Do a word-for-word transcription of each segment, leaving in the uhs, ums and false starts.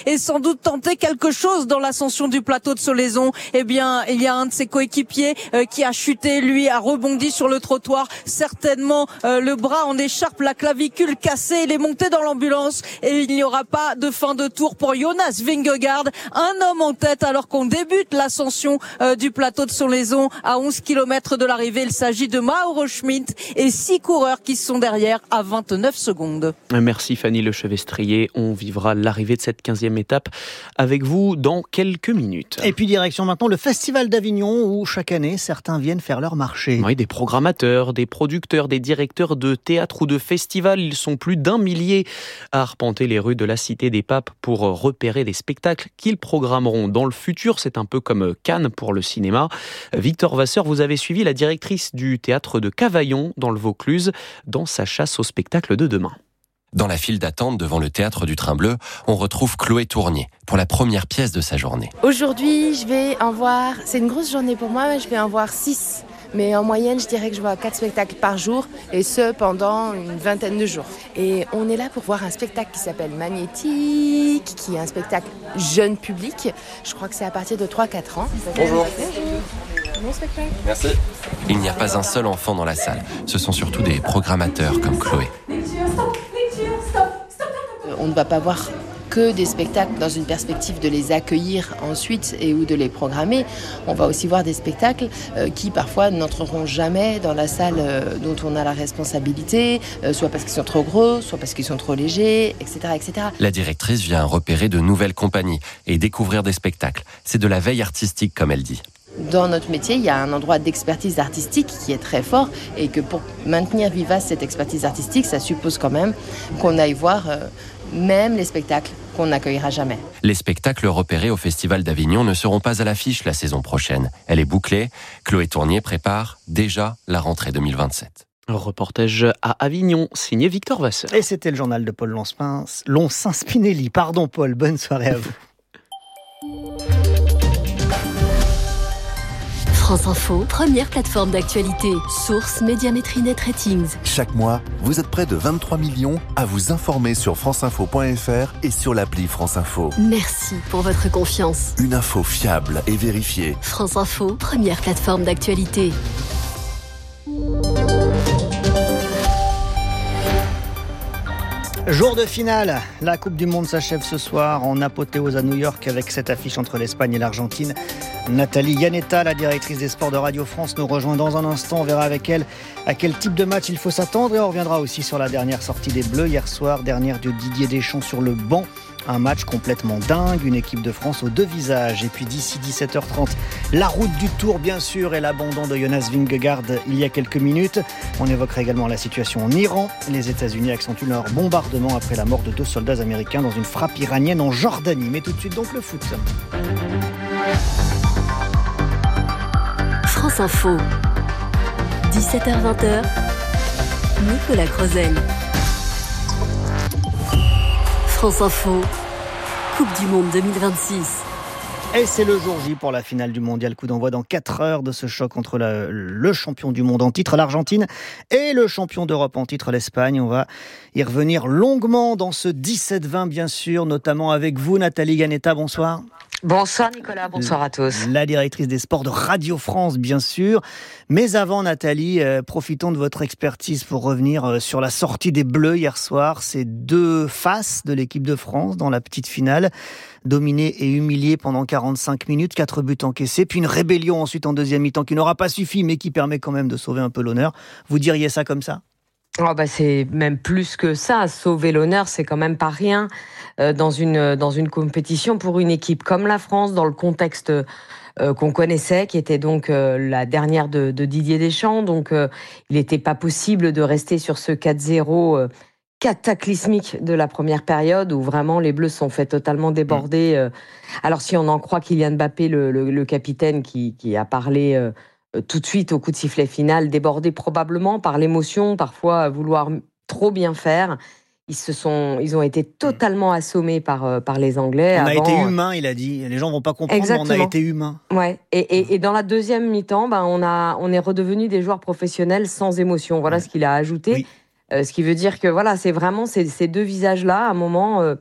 et sans doute tenter quelque chose dans l'ascension du plateau de Solaizon. Eh bien, il y a un de ses coéquipiers euh, qui a chuté, lui a rebondi sur le trottoir, certainement euh, le bras en écharpe, la clavicule cassée, il est monté dans l'ambulance et il n'y aura pas de fin de tour pour Jonas Vingegaard, un homme en tête alors qu'on débute l'ascension euh, du plateau de Solaizon à onze kilomètres de l'arrivée. Il s'agit de Mauro Schmidt et six coureurs qui sont derrière à vingt-neuf secondes. Merci Fanny Lechevestrier. On vivra l'arrivée de cette quinzième étape avec vous dans quelques minutes. Et puis direction maintenant le Festival d'Avignon où chaque année certains viennent faire leur marché. Oui, des programmateurs, des producteurs, des directeurs de théâtre ou de festival. Ils sont plus d'un millier à arpenter les rues de la Cité des Papes pour repérer des spectacles qu'ils programmeront dans le futur. C'est un peu comme Cannes pour le cinéma. Victor Vasseur, vous avez suivi la directrice du théâtre de Cavaillon dans le Vaucluse dans sa chasse au spectacle de demain. Dans la file d'attente devant le théâtre du Train Bleu, on retrouve Chloé Tournier pour la première pièce de sa journée. Aujourd'hui, je vais en voir, c'est une grosse journée pour moi, je vais en voir six. Mais en moyenne, je dirais que je vois quatre spectacles par jour, et ce, pendant une vingtaine de jours. Et on est là pour voir un spectacle qui s'appelle Magnétique, qui est un spectacle jeune public. Je crois que c'est à partir de trois à quatre ans. Bonjour. Bon spectacle. Merci. Il n'y a pas un seul enfant dans la salle. Ce sont surtout des programmateurs comme Chloé. On ne va pas voir que des spectacles dans une perspective de les accueillir ensuite et ou de les programmer. On va aussi voir des spectacles euh, qui parfois n'entreront jamais dans la salle euh, dont on a la responsabilité, euh, soit parce qu'ils sont trop gros, soit parce qu'ils sont trop légers, et cetera, et cetera. La directrice vient repérer de nouvelles compagnies et découvrir des spectacles. C'est de la veille artistique, comme elle dit. Dans notre métier, il y a un endroit d'expertise artistique qui est très fort et que pour maintenir vivace cette expertise artistique, ça suppose quand même qu'on aille voir euh, même les spectacles qu'on n'accueillera jamais. Les spectacles repérés au Festival d'Avignon ne seront pas à l'affiche la saison prochaine. Elle est bouclée. Chloé Tournier prépare déjà la rentrée deux mille vingt-sept. Reportage à Avignon, signé Victor Vasseur. Et c'était le journal de Paul Lonsin-Spinelli. Pardon Paul, bonne soirée à vous. France Info, première plateforme d'actualité. Source Médiamétrie Net Ratings. Chaque mois, vous êtes près de vingt-trois millions à vous informer sur franceinfo point f r et sur l'appli France Info. Merci pour votre confiance. Une info fiable et vérifiée. France Info, première plateforme d'actualité. Jour de finale, la Coupe du Monde s'achève ce soir en apothéose à New York avec cette affiche entre l'Espagne et l'Argentine. Nathalie Yanetta, la directrice des sports de Radio France, nous rejoint dans un instant. On verra avec elle à quel type de match il faut s'attendre et on reviendra aussi sur la dernière sortie des Bleus hier soir, dernière de Didier Deschamps sur le banc. Un match complètement dingue, une équipe de France aux deux visages. Et puis d'ici dix-sept heures trente, la route du Tour bien sûr et l'abandon de Jonas Vingegaard il y a quelques minutes. On évoquera également la situation en Iran. Les États-Unis accentuent leur bombardement après la mort de deux soldats américains dans une frappe iranienne en Jordanie. Mais tout de suite donc le foot. France Info, dix-sept heures vingt, Nicolas Crozel. France Info, Coupe du Monde deux mille vingt-six. Et c'est le jour J pour la finale du mondial. Coup d'envoi dans quatre heures de ce choc entre la, le champion du monde en titre, l'Argentine, et le champion d'Europe en titre, l'Espagne. On va y revenir longuement dans ce dix-sept vingt, bien sûr, notamment avec vous, Nathalie Yanetta. Bonsoir. Bonsoir Nicolas, bonsoir à tous. La directrice des sports de Radio France, bien sûr. Mais avant, Nathalie, euh, profitons de votre expertise pour revenir euh, sur la sortie des Bleus hier soir. Ces deux faces de l'équipe de France dans la petite finale, dominée et humiliée pendant quarante-cinq minutes, quatre buts encaissés, puis une rébellion ensuite en deuxième mi-temps qui n'aura pas suffi, mais qui permet quand même de sauver un peu l'honneur. Vous diriez ça comme ça ? Oh bah c'est même plus que ça. Sauver l'honneur, c'est quand même pas rien euh, dans une dans une compétition pour une équipe comme la France, dans le contexte euh, qu'on connaissait, qui était donc euh, la dernière de, de Didier Deschamps. Donc euh, il n'était pas possible de rester sur ce quatre zéro euh, cataclysmique de la première période où vraiment les Bleus se sont fait totalement déborder. Euh. Alors si on en croit Kylian Mbappé, le, le, le capitaine qui, qui a parlé euh, tout de suite au coup de sifflet final, débordé probablement par l'émotion, parfois à vouloir trop bien faire. Ils se sont, ils ont été totalement assommés par par les Anglais. On avant. a été humain, il a dit. Les gens vont pas comprendre, Exactement. mais on a été humain. Ouais. Et, et, et dans la deuxième mi-temps, ben on a, on est redevenu des joueurs professionnels sans émotion. Voilà ouais. ce qu'il a ajouté. Oui. Euh, ce qui veut dire que voilà, c'est vraiment ces, ces deux visages-là. À un moment, euh,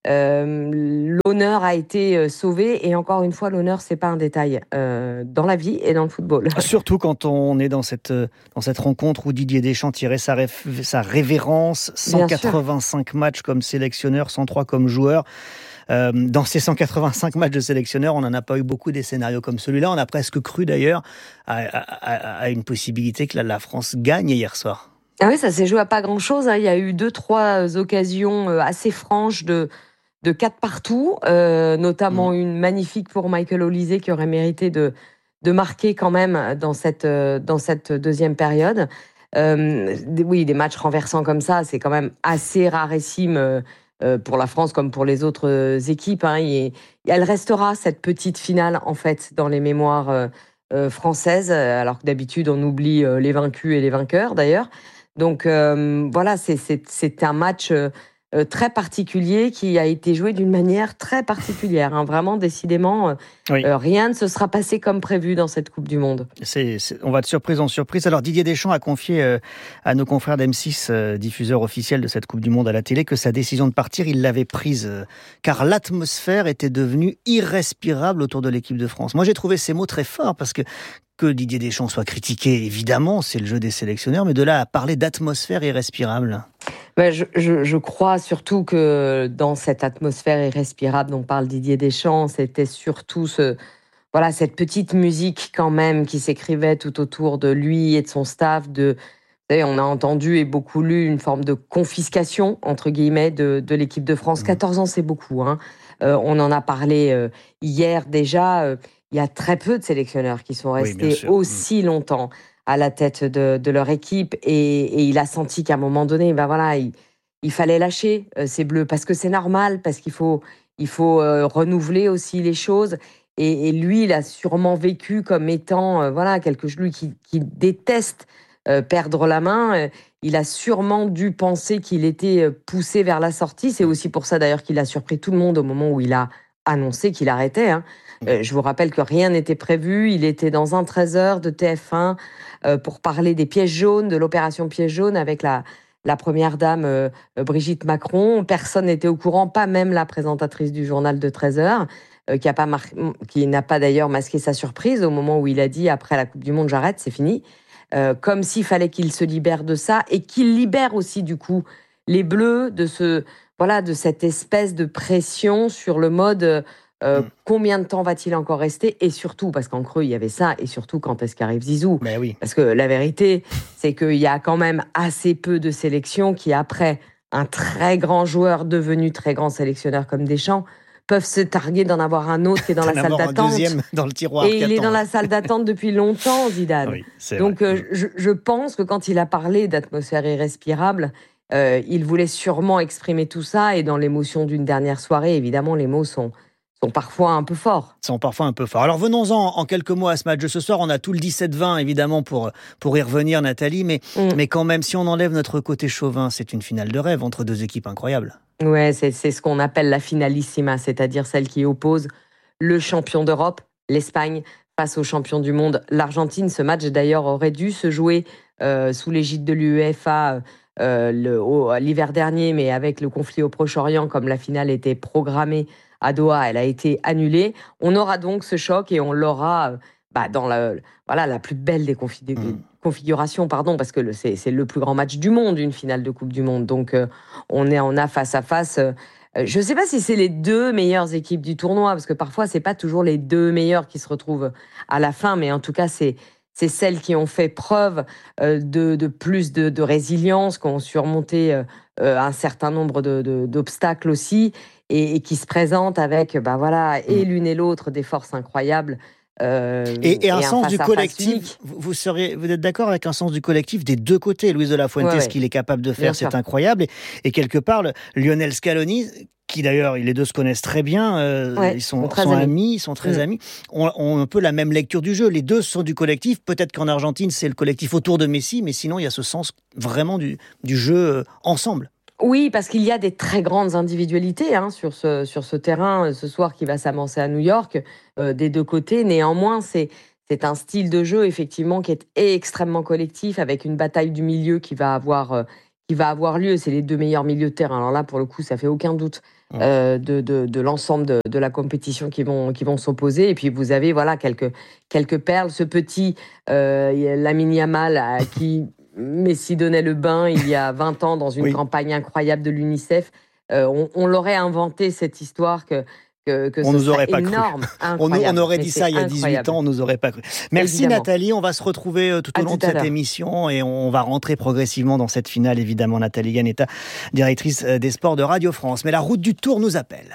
euh, l'honneur a été sauvé. Et encore une fois, l'honneur, c'est pas un détail euh, dans la vie et dans le football. Surtout quand on est dans cette, dans cette rencontre où Didier Deschamps tirait sa, réf, sa révérence, cent quatre-vingt-cinq matchs comme sélectionneur, cent trois comme joueur. Euh, dans ces cent quatre-vingt-cinq matchs de sélectionneur, on n'en a pas eu beaucoup des scénarios comme celui-là. On a presque cru d'ailleurs à, à, à une possibilité que la, la France gagne hier soir. Ah oui, ça s'est joué à pas grand-chose. Hein. Il y a eu deux, trois occasions assez franches de, de quatre partout, euh, notamment mmh. une magnifique pour Michael Olise qui aurait mérité de, de marquer quand même dans cette, dans cette deuxième période. Euh, oui, des matchs renversants comme ça, c'est quand même assez rarissime euh, pour la France comme pour les autres équipes. Hein. Et, elle restera, cette petite finale, en fait, dans les mémoires euh, euh, françaises, alors que d'habitude, on oublie euh, les vaincus et les vainqueurs, d'ailleurs. Donc euh, voilà, c'est, c'est, c'est un match euh, très particulier qui a été joué d'une manière très particulière. Hein. Vraiment, décidément, euh, oui. euh, rien ne se sera passé comme prévu dans cette Coupe du Monde. C'est, c'est, on va de surprise en surprise. Alors Didier Deschamps a confié euh, à nos confrères d'M six, euh, diffuseur officiel de cette Coupe du Monde à la télé, que sa décision de partir, il l'avait prise euh, car l'atmosphère était devenue irrespirable autour de l'équipe de France. Moi, j'ai trouvé ces mots très forts parce que que Didier Deschamps soit critiqué, évidemment, c'est le jeu des sélectionneurs, mais de là à parler d'atmosphère irrespirable. Ben, je, je, je crois surtout que dans cette atmosphère irrespirable dont parle Didier Deschamps, c'était surtout ce, voilà, cette petite musique quand même qui s'écrivait tout autour de lui et de son staff. De, vous savez, on a entendu et beaucoup lu une forme de confiscation, entre guillemets, de, de l'équipe de France. Mmh. quatorze ans, c'est beaucoup. Hein. Euh, on en a parlé euh, hier déjà. Euh, Il y a très peu de sélectionneurs qui sont restés oui, aussi longtemps à la tête de, de leur équipe. Et, et il a senti qu'à un moment donné, ben voilà, il, il fallait lâcher euh, ces Bleus. Parce que c'est normal, parce qu'il faut, il faut euh, renouveler aussi les choses. Et, et lui, il a sûrement vécu comme étant, euh, voilà, quelque chose, lui qui, qui déteste euh, perdre la main. Euh, il a sûrement dû penser qu'il était poussé vers la sortie. C'est aussi pour ça d'ailleurs qu'il a surpris tout le monde au moment où il a annoncé qu'il arrêtait, hein. Euh, je vous rappelle que rien n'était prévu. Il était dans un treize heures de T F un euh, pour parler des pièges jaunes, de l'opération piège jaune avec la, la première dame euh, Brigitte Macron. Personne n'était au courant, pas même la présentatrice du journal de treize heures, euh, qui, a pas mar- qui n'a pas d'ailleurs masqué sa surprise au moment où il a dit « après la Coupe du Monde, j'arrête, c'est fini euh, ». Comme s'il fallait qu'il se libère de ça et qu'il libère aussi du coup les Bleus de, ce, voilà, de cette espèce de pression sur le mode... Euh, Euh, mmh. Combien de temps va-t-il encore rester ? Et surtout, parce qu'en creux, il y avait ça, et surtout, quand est-ce qu'arrive Zizou ? Ben oui. Parce que la vérité, c'est qu'il y a quand même assez peu de sélections qui, après un très grand joueur devenu très grand sélectionneur comme Deschamps, peuvent se targuer d'en avoir un autre qui est dans la salle d'attente. Un deuxième dans le tiroir. Et il est dans la salle d'attente depuis longtemps, Zidane. Oui, Donc, euh, je, je pense que quand il a parlé d'atmosphère irrespirable, euh, il voulait sûrement exprimer tout ça, et dans l'émotion d'une dernière soirée, évidemment, les mots sont... sont parfois un peu forts. sont parfois un peu forts. Alors venons-en en quelques mots à ce match de ce soir. On a tout le dix-sept vingt évidemment pour, pour y revenir, Nathalie, mais, mm. mais quand même, si on enlève notre côté chauvin, c'est une finale de rêve entre deux équipes incroyables. Ouais, c'est, c'est ce qu'on appelle la finalissima, c'est-à-dire celle qui oppose le champion d'Europe, l'Espagne, face au champion du monde, l'Argentine. Ce match d'ailleurs aurait dû se jouer euh, sous l'égide de l'UEFA euh, le, au, l'hiver dernier, mais avec le conflit au Proche-Orient, comme la finale était programmée à Doha, elle a été annulée. On aura donc ce choc et on l'aura bah, dans la, voilà, la plus belle des config- mmh. configurations, pardon, parce que le, c'est, c'est le plus grand match du monde, une finale de Coupe du Monde. Donc euh, on est on a face à face. Euh, je ne sais pas si c'est les deux meilleures équipes du tournoi, parce que parfois c'est pas toujours les deux meilleures qui se retrouvent à la fin, mais en tout cas c'est c'est celles qui ont fait preuve euh, de, de plus de, de résilience, qui ont surmonté euh, un certain nombre de, de, d'obstacles aussi. Et, et qui se présentent avec, bah voilà, et l'une et l'autre des forces incroyables. Euh, et, et un et sens un du collectif. Vous, vous, serez, vous êtes d'accord avec un sens du collectif des deux côtés. Luis de la Fuente, ouais, ce qu'il est capable de faire, c'est sûr. Incroyable. Et, et quelque part, le, Lionel Scaloni, qui d'ailleurs, les deux se connaissent très bien, euh, ouais, ils sont, sont amis. amis, ils sont très mmh. amis, ont, ont un peu la même lecture du jeu. Les deux sont du collectif. Peut-être qu'en Argentine, c'est le collectif autour de Messi, mais sinon, il y a ce sens vraiment du, du jeu ensemble. Oui, parce qu'il y a des très grandes individualités hein, sur, ce, sur ce terrain ce soir qui va s'amorcer à New York, euh, des deux côtés. Néanmoins, c'est, c'est un style de jeu effectivement qui est extrêmement collectif, avec une bataille du milieu qui va avoir, euh, qui va avoir lieu. C'est les deux meilleurs milieux de terrain. Alors là, pour le coup, ça fait aucun doute euh, de, de, de l'ensemble de, de la compétition qui vont, qui vont s'opposer. Et puis vous avez voilà, quelques, quelques perles. Ce petit euh, Lamine Yamal à qui Messi donnait le bain il y a vingt ans dans une oui. campagne incroyable de l'UNICEF. Euh, on, on l'aurait inventé cette histoire que Que, que on nous aurait pas énorme, cru. On, on aurait dit ça il y a dix-huit ans, on nous aurait pas cru. Merci Évidemment. Nathalie, on va se retrouver tout au à long tout de cette émission et on va rentrer progressivement dans cette finale, évidemment. Nathalie Yanetta, directrice des sports de Radio France. Mais la route du Tour nous appelle.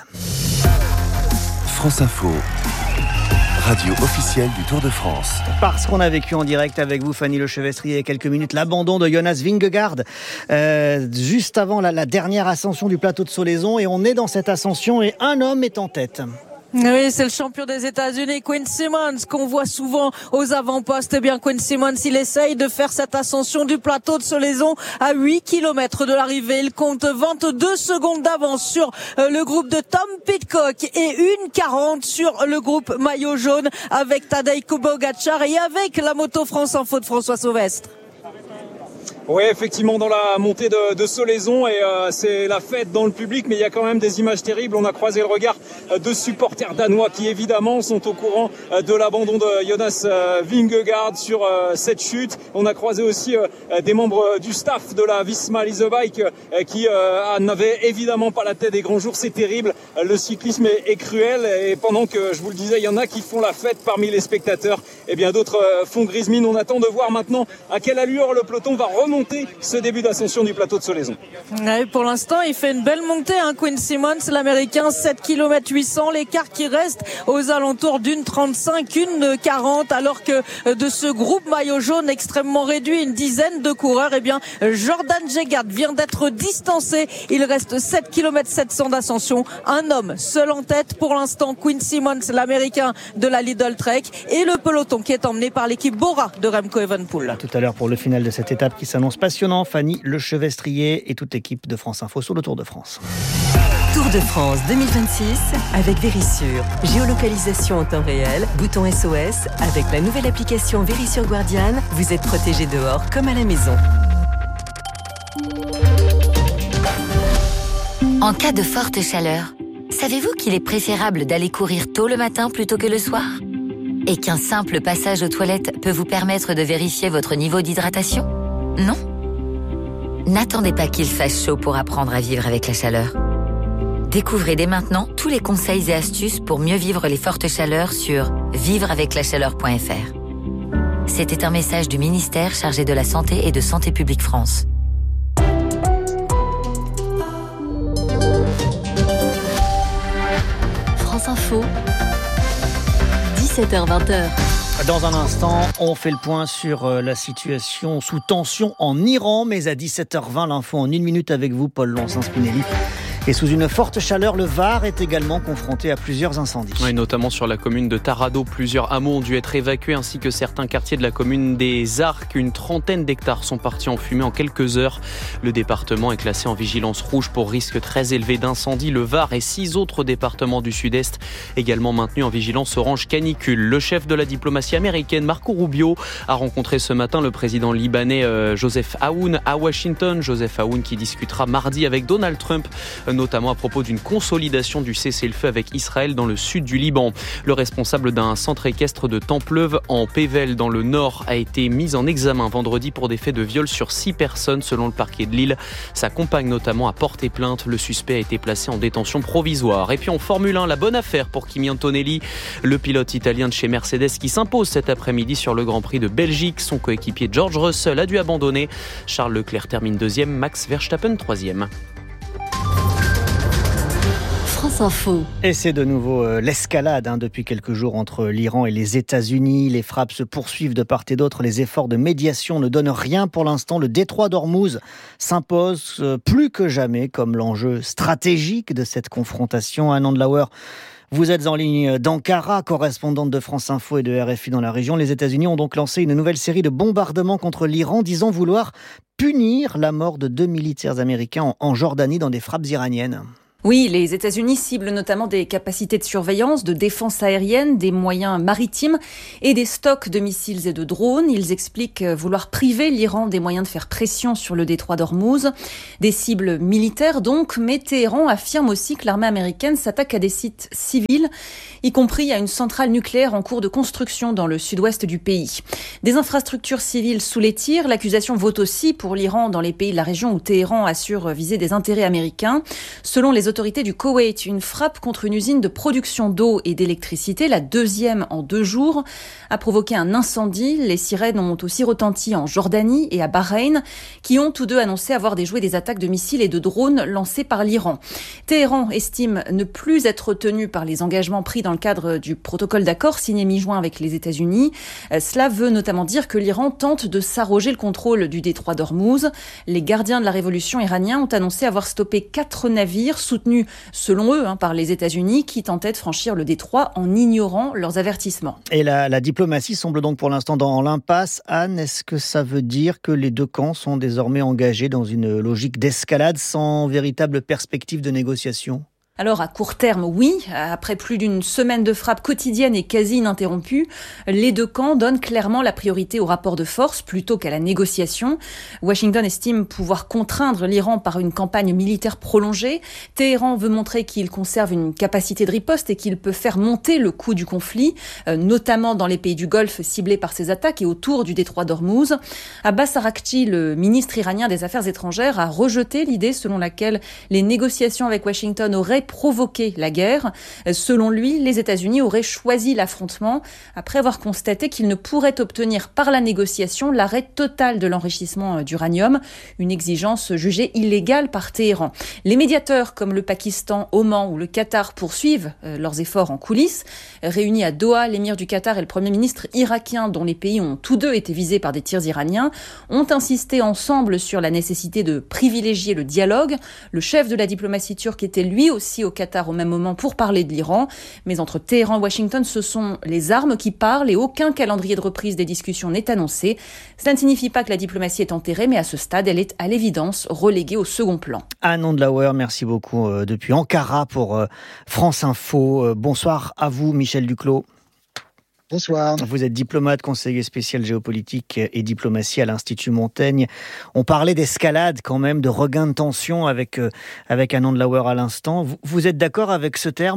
France Info, radio officielle du Tour de France. Parce qu'on a vécu en direct avec vous, Fanny Lechevestrier, il y a quelques minutes, l'abandon de Jonas Vingegaard, euh, juste avant la, la dernière ascension du plateau de Solaizon. Et on est dans cette ascension et un homme est en tête. Oui, c'est le champion des États-Unis, Quinn Simmons, qu'on voit souvent aux avant-postes. Eh bien, Quinn Simmons, il essaye de faire cette ascension du plateau de Solaizon à huit kilomètres de l'arrivée. Il compte vingt-deux secondes d'avance sur le groupe de Tom Pidcock et une quarante sur le groupe maillot jaune avec Tadej Pogačar et avec la moto France Info de François Sauvestre. Oui, effectivement, dans la montée de, de Solaizon, et euh, c'est la fête dans le public, mais il y a quand même des images terribles. On a croisé le regard de supporters danois qui, évidemment, sont au courant de l'abandon de Jonas Vingegaard sur euh, cette chute. On a croisé aussi euh, des membres du staff de la Visma Lease Bike euh, qui euh, n'avaient évidemment pas la tête des grands jours. C'est terrible. Le cyclisme est, est cruel, et pendant que, je vous le disais, il y en a qui font la fête parmi les spectateurs, et bien d'autres euh, font grise mine. On attend de voir maintenant à quelle allure le peloton va remonter ce début d'ascension du plateau de Solaizon. Ouais, pour l'instant, il fait une belle montée, hein, Quinn Simmons, l'américain, sept kilomètres huit cents, l'écart qui reste aux alentours d'une trente-cinq, une quarante, alors que de ce groupe maillot jaune extrêmement réduit, une dizaine de coureurs, eh bien, Jordan Jegat vient d'être distancé. Il reste sept kilomètres sept cents d'ascension. Un homme seul en tête pour l'instant, Quinn Simmons, l'américain de la Lidl Trek, et le peloton qui est emmené par l'équipe Bora de Remco Evenepoel. À tout à l'heure pour le final de cette étape qui s'annonce passionnant. Fanny Lechevestrier et toute l'équipe de France Info sur le Tour de France. Tour de France deux mille vingt-six avec Verisure. Géolocalisation en temps réel, bouton S O S. Avec la nouvelle application Verisure Guardian, vous êtes protégé dehors comme à la maison. En cas de forte chaleur, savez-vous qu'il est préférable d'aller courir tôt le matin plutôt que le soir ? Et qu'un simple passage aux toilettes peut vous permettre de vérifier votre niveau d'hydratation ? Non ? N'attendez pas qu'il fasse chaud pour apprendre à vivre avec la chaleur. Découvrez dès maintenant tous les conseils et astuces pour mieux vivre les fortes chaleurs sur vivre avec la chaleur point f r. C'était un message du ministère chargé de la Santé et de Santé publique France. France Info, dix-sept heures vingt. Dans un instant, on fait le point sur la situation sous tension en Iran, mais à dix-sept heures vingt, l'info en une minute avec vous, Paul Lonsin-Spinelli. Et sous une forte chaleur, le Var est également confronté à plusieurs incendies. Oui, notamment sur la commune de Tarado. Plusieurs hameaux ont dû être évacués, ainsi que certains quartiers de la commune des Arcs. Une trentaine d'hectares sont partis en fumée en quelques heures. Le département est classé en vigilance rouge pour risque très élevé d'incendie. Le Var et six autres départements du Sud-Est également maintenus en vigilance orange canicule. Le chef de la diplomatie américaine, Marco Rubio, a rencontré ce matin le président libanais euh, Joseph Aoun à Washington. Joseph Aoun qui discutera mardi avec Donald Trump, euh, notamment à propos d'une consolidation du cessez-le-feu avec Israël dans le sud du Liban. Le responsable d'un centre équestre de Templeuve en Pével dans le nord a été mis en examen vendredi pour des faits de viol sur six personnes selon le parquet de Lille. Sa compagne notamment a porté plainte. Le suspect a été placé en détention provisoire. Et puis en Formule un, la bonne affaire pour Kimi Antonelli, le pilote italien de chez Mercedes qui s'impose cet après-midi sur le Grand Prix de Belgique. Son coéquipier George Russell a dû abandonner. Charles Leclerc termine deuxième, Max Verstappen troisième. France Info. Et c'est de nouveau euh, l'escalade hein, depuis quelques jours entre l'Iran et les États-Unis. Les frappes se poursuivent de part et d'autre. Les efforts de médiation ne donnent rien pour l'instant. Le détroit d'Ormuz s'impose euh, plus que jamais comme l'enjeu stratégique de cette confrontation. Anand Lauer, vous êtes en ligne d'Ankara, correspondante de France Info et de R F I dans la région. Les États-Unis ont donc lancé une nouvelle série de bombardements contre l'Iran, disant vouloir punir la mort de deux militaires américains en Jordanie dans des frappes iraniennes. Oui, les États-Unis ciblent notamment des capacités de surveillance, de défense aérienne, des moyens maritimes et des stocks de missiles et de drones. Ils expliquent vouloir priver l'Iran des moyens de faire pression sur le détroit d'Ormuz. Des cibles militaires donc, mais Téhéran affirme aussi que l'armée américaine s'attaque à des sites civils, y compris à une centrale nucléaire en cours de construction dans le sud-ouest du pays. Des infrastructures civiles sous les tirs, l'accusation vaut aussi pour l'Iran dans les pays de la région où Téhéran assure viser des intérêts américains. Selon les autorités du Koweït, une frappe contre une usine de production d'eau et d'électricité, la deuxième en deux jours, a provoqué un incendie. Les sirènes ont aussi retenti en Jordanie et à Bahreïn, qui ont tous deux annoncé avoir déjoué des attaques de missiles et de drones lancées par l'Iran. Téhéran estime ne plus être tenu par les engagements pris dans le cadre du protocole d'accord signé mi-juin avec les États-Unis. Cela veut notamment dire que l'Iran tente de s'arroger le contrôle du détroit d'Ormuz. Les gardiens de la révolution iraniens ont annoncé avoir stoppé quatre navires soutenus, selon eux, hein, par les États-Unis, qui tentaient de franchir le détroit en ignorant leurs avertissements. Et la, la diplomatie semble donc pour l'instant dans l'impasse. Anne, est-ce que ça veut dire que les deux camps sont désormais engagés dans une logique d'escalade sans véritable perspective de négociation ? Alors à court terme, oui. Après plus d'une semaine de frappe quotidienne et quasi ininterrompue, les deux camps donnent clairement la priorité au rapport de force plutôt qu'à la négociation. Washington estime pouvoir contraindre l'Iran par une campagne militaire prolongée. Téhéran veut montrer qu'il conserve une capacité de riposte et qu'il peut faire monter le coût du conflit, notamment dans les pays du Golfe ciblés par ces attaques et autour du détroit d'Ormuz. Abbas Araghchi, le ministre iranien des Affaires étrangères, a rejeté l'idée selon laquelle les négociations avec Washington auraient provoquer la guerre. Selon lui, les États-Unis auraient choisi l'affrontement après avoir constaté qu'ils ne pourraient obtenir par la négociation l'arrêt total de l'enrichissement d'uranium, une exigence jugée illégale par Téhéran. Les médiateurs comme le Pakistan, Oman ou le Qatar poursuivent leurs efforts en coulisses. Réunis à Doha, l'émir du Qatar et le premier ministre irakien, dont les pays ont tous deux été visés par des tirs iraniens, ont insisté ensemble sur la nécessité de privilégier le dialogue. Le chef de la diplomatie turque était lui aussi au Qatar au même moment pour parler de l'Iran. Mais entre Téhéran et Washington, ce sont les armes qui parlent et aucun calendrier de reprise des discussions n'est annoncé. Cela ne signifie pas que la diplomatie est enterrée, mais à ce stade, elle est à l'évidence reléguée au second plan. Anne Ondlauer, merci beaucoup euh, depuis Ankara pour euh, France Info. Euh, bonsoir à vous, Michel Duclos. Bonsoir. Vous êtes diplomate, conseiller spécial géopolitique et diplomatie à l'Institut Montaigne. On parlait d'escalade quand même, de regain de tension avec, euh, avec Anne Ondlauer à l'instant. Vous, vous êtes d'accord avec ce terme ?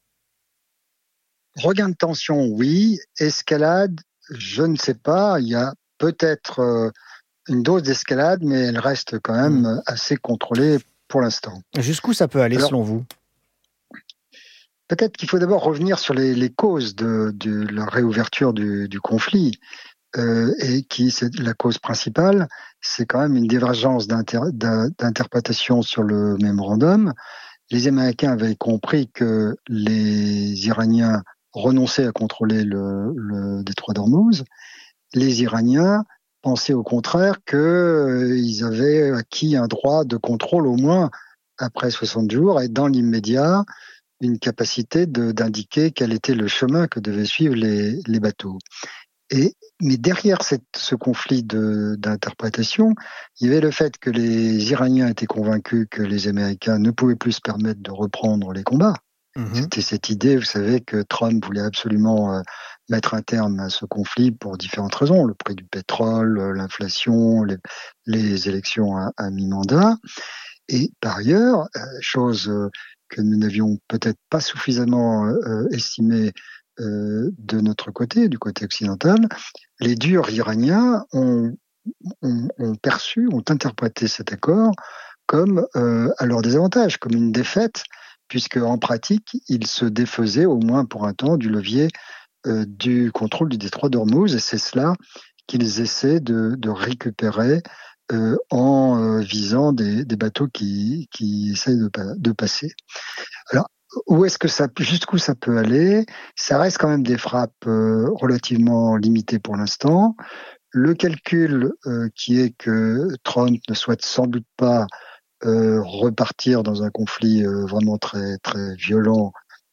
Regain de tension, oui. Escalade, je ne sais pas. Il y a peut-être euh, une dose d'escalade, mais elle reste quand même mmh. assez contrôlée pour l'instant. Jusqu'où ça peut aller Alors, selon vous ? Peut-être qu'il faut d'abord revenir sur les, les causes de, de la réouverture du, du conflit. Euh, et qui, c'est la cause principale, c'est quand même une divergence d'inter, d'interprétation sur le mémorandum. Les Américains avaient compris que les Iraniens renonçaient à contrôler le, le détroit d'Ormuz. Les Iraniens pensaient au contraire qu'ils euh, avaient acquis un droit de contrôle au moins après soixante jours et dans l'immédiat, une capacité de, d'indiquer quel était le chemin que devaient suivre les, les bateaux. Et, mais derrière cette, ce conflit de, d'interprétation, il y avait le fait que les Iraniens étaient convaincus que les Américains ne pouvaient plus se permettre de reprendre les combats. Mmh. C'était cette idée, vous savez, que Trump voulait absolument euh, mettre un terme à ce conflit pour différentes raisons. Le prix du pétrole, l'inflation, les, les élections à, à mi-mandat. Et par ailleurs, euh, chose... Euh, que nous n'avions peut-être pas suffisamment euh, estimé euh, de notre côté, du côté occidental, les durs iraniens ont, ont, ont perçu, ont interprété cet accord comme euh, à leur désavantage, comme une défaite, puisque en pratique, ils se défaisaient au moins pour un temps du levier euh, du contrôle du détroit d'Ormuz, et c'est cela qu'ils essaient de, de récupérer Euh, en euh, visant des, des bateaux qui, qui essayent de, de passer. Alors, où est-ce que ça, jusqu'où ça peut aller ? Ça reste quand même des frappes euh, relativement limitées pour l'instant. Le calcul euh, qui est que Trump ne souhaite sans doute pas euh, repartir dans un conflit euh, vraiment très très violent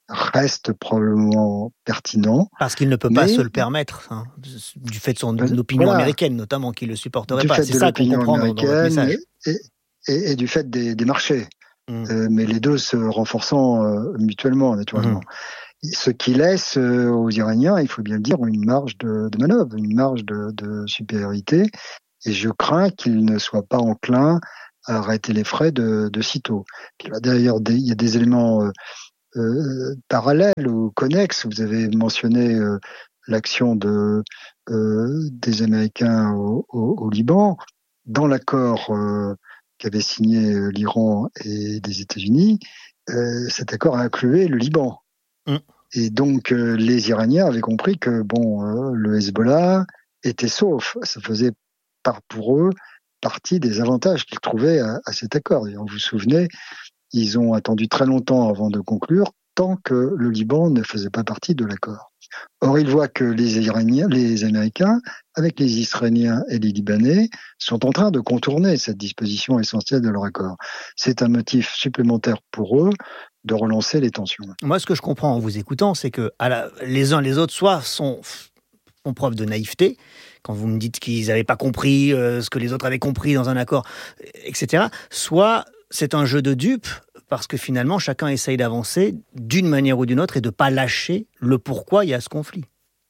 reste probablement pertinent. Parce qu'il ne peut pas se le permettre, hein, du fait de son euh, opinion voilà. américaine, notamment, qu'il ne le supporterait du pas. Fait C'est de ça qu'on comprend dans, dans votre message. Et, et, et du fait des, des marchés. mmh. euh, mais les deux se renforçant euh, mutuellement, naturellement. Mmh. Ce qui laisse euh, aux Iraniens, il faut bien le dire, une marge de, de manœuvre, une marge de, de supériorité, et je crains qu'ils ne soient pas enclins à arrêter les frais de, de sitôt. Puis là, d'ailleurs, des, il y a des éléments euh, euh, parallèles ou connexes. Vous avez mentionné euh, l'action de, euh, des Américains au, au, au Liban. Dans l'accord euh, qu'avaient signé euh, l'Iran et les États-Unis, euh, cet accord incluait le Liban. Mmh. Et donc, euh, les Iraniens avaient compris que bon, euh, le Hezbollah était sauf. Ça faisait par, pour eux partie des avantages qu'ils trouvaient à, à cet accord. Et vous vous souvenez, ils ont attendu très longtemps avant de conclure, tant que le Liban ne faisait pas partie de l'accord. Or, ils voient que les Iraniens, les Américains, avec les Israéliens et les Libanais, sont en train de contourner cette disposition essentielle de leur accord. C'est un motif supplémentaire pour eux de relancer les tensions. Moi, ce que je comprends en vous écoutant, c'est que à la, les uns les autres, soit sont, font preuve de naïveté, quand vous me dites qu'ils n'avaient pas compris euh, ce que les autres avaient compris dans un accord, et cetera, soit c'est un jeu de dupes, parce que finalement, chacun essaye d'avancer d'une manière ou d'une autre et de ne pas lâcher le pourquoi il y a ce conflit.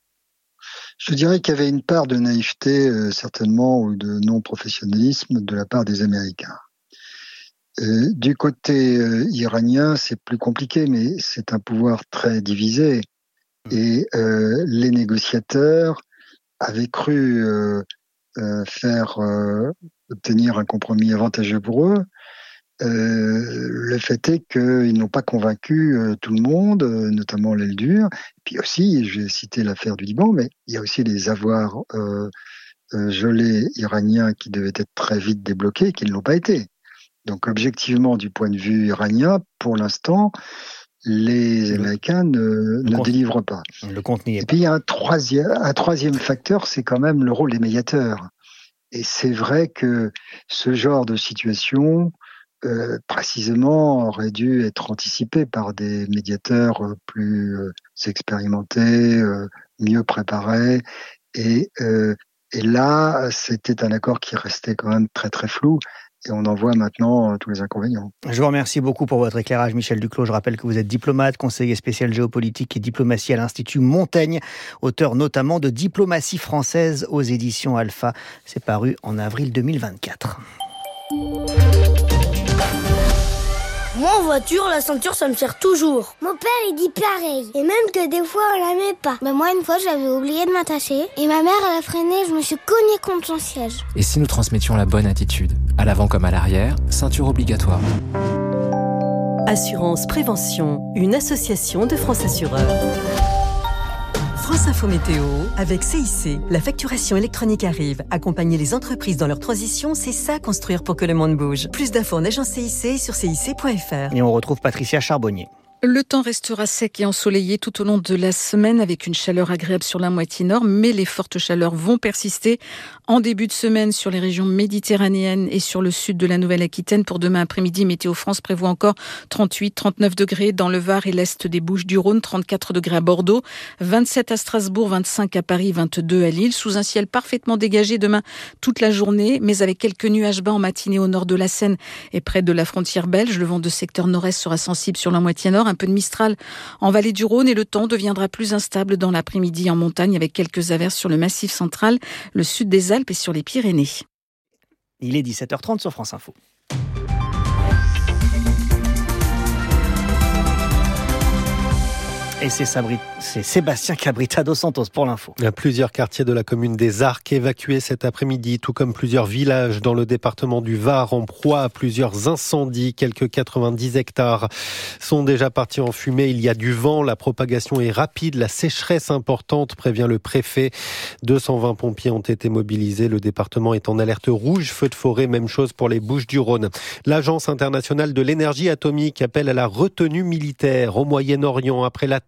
Je dirais qu'il y avait une part de naïveté, euh, certainement, ou de non-professionnalisme de la part des Américains. Euh, du côté euh, iranien, c'est plus compliqué, mais c'est un pouvoir très divisé. Et euh, les négociateurs avaient cru euh, euh, faire euh, obtenir un compromis avantageux pour eux. Euh, le fait est qu'ils n'ont pas convaincu euh, tout le monde, euh, notamment l'aile dure. Et puis aussi, je vais citer l'affaire du Liban, mais il y a aussi les avoirs euh, euh, gelés iraniens qui devaient être très vite débloqués, qui ne l'ont pas été. Donc objectivement, du point de vue iranien, pour l'instant, les Américains ne, ne délivrent pas. Le compte n'y est pas. Et puis il y a un troisième, un troisième facteur, c'est quand même le rôle des médiateurs. Et c'est vrai que ce genre de situation, euh, précisément, aurait dû être anticipé par des médiateurs plus euh, expérimentés, euh, mieux préparés. Et, euh, et là, c'était un accord qui restait quand même très très flou. Et on en voit maintenant euh, tous les inconvénients. Je vous remercie beaucoup pour votre éclairage, Michel Duclos. Je rappelle que vous êtes diplomate, conseiller spécial géopolitique et diplomatie à l'Institut Montaigne, auteur notamment de Diplomatie française aux éditions Alpha. C'est paru en avril deux mille vingt-quatre. Moi, en voiture, la ceinture, ça me sert toujours. Mon père, il dit pareil. Et même que des fois, on la met pas. Ben moi, une fois, j'avais oublié de m'attacher. Et ma mère, elle a freiné, je me suis cognée contre son siège. Et si nous transmettions la bonne attitude, à l'avant comme à l'arrière, ceinture obligatoire. Assurance Prévention, une association de France Assureurs. France Info Météo, avec C I C. La facturation électronique arrive. Accompagner les entreprises dans leur transition, c'est ça, construire pour que le monde bouge. Plus d'infos en agence C I C sur C I C point F R. Et on retrouve Patricia Charbonnier. Le temps restera sec et ensoleillé tout au long de la semaine avec une chaleur agréable sur la moitié nord, mais les fortes chaleurs vont persister en début de semaine sur les régions méditerranéennes et sur le sud de la Nouvelle-Aquitaine. Pour demain après-midi, Météo France prévoit encore trente-huit, trente-neuf degrés dans le Var et l'est des Bouches-du-Rhône, trente-quatre degrés à Bordeaux, vingt-sept à Strasbourg, vingt-cinq à Paris, vingt-deux à Lille, sous un ciel parfaitement dégagé demain toute la journée, mais avec quelques nuages bas en matinée au nord de la Seine et près de la frontière belge. Le vent de secteur nord-est sera sensible sur la moitié nord, un peu de Mistral en vallée du Rhône et le temps deviendra plus instable dans l'après-midi en montagne avec quelques averses sur le massif central, le sud des Alpes et sur les Pyrénées. Il est dix-sept heures trente sur France Info. Et c'est, Sabri... c'est Sébastien Cabrita dos Santos pour l'info. Plusieurs quartiers de la commune des Arcs évacués cet après-midi, tout comme plusieurs villages dans le département du Var en proie à plusieurs incendies. Quelques quatre-vingt-dix hectares sont déjà partis en fumée. Il y a du vent, la propagation est rapide, la sécheresse importante, prévient le préfet. deux cent vingt pompiers ont été mobilisés. Le département est en alerte rouge, feu de forêt, même chose pour les Bouches-du-Rhône. L'Agence internationale de l'énergie atomique appelle à la retenue militaire au Moyen-Orient après l'attaque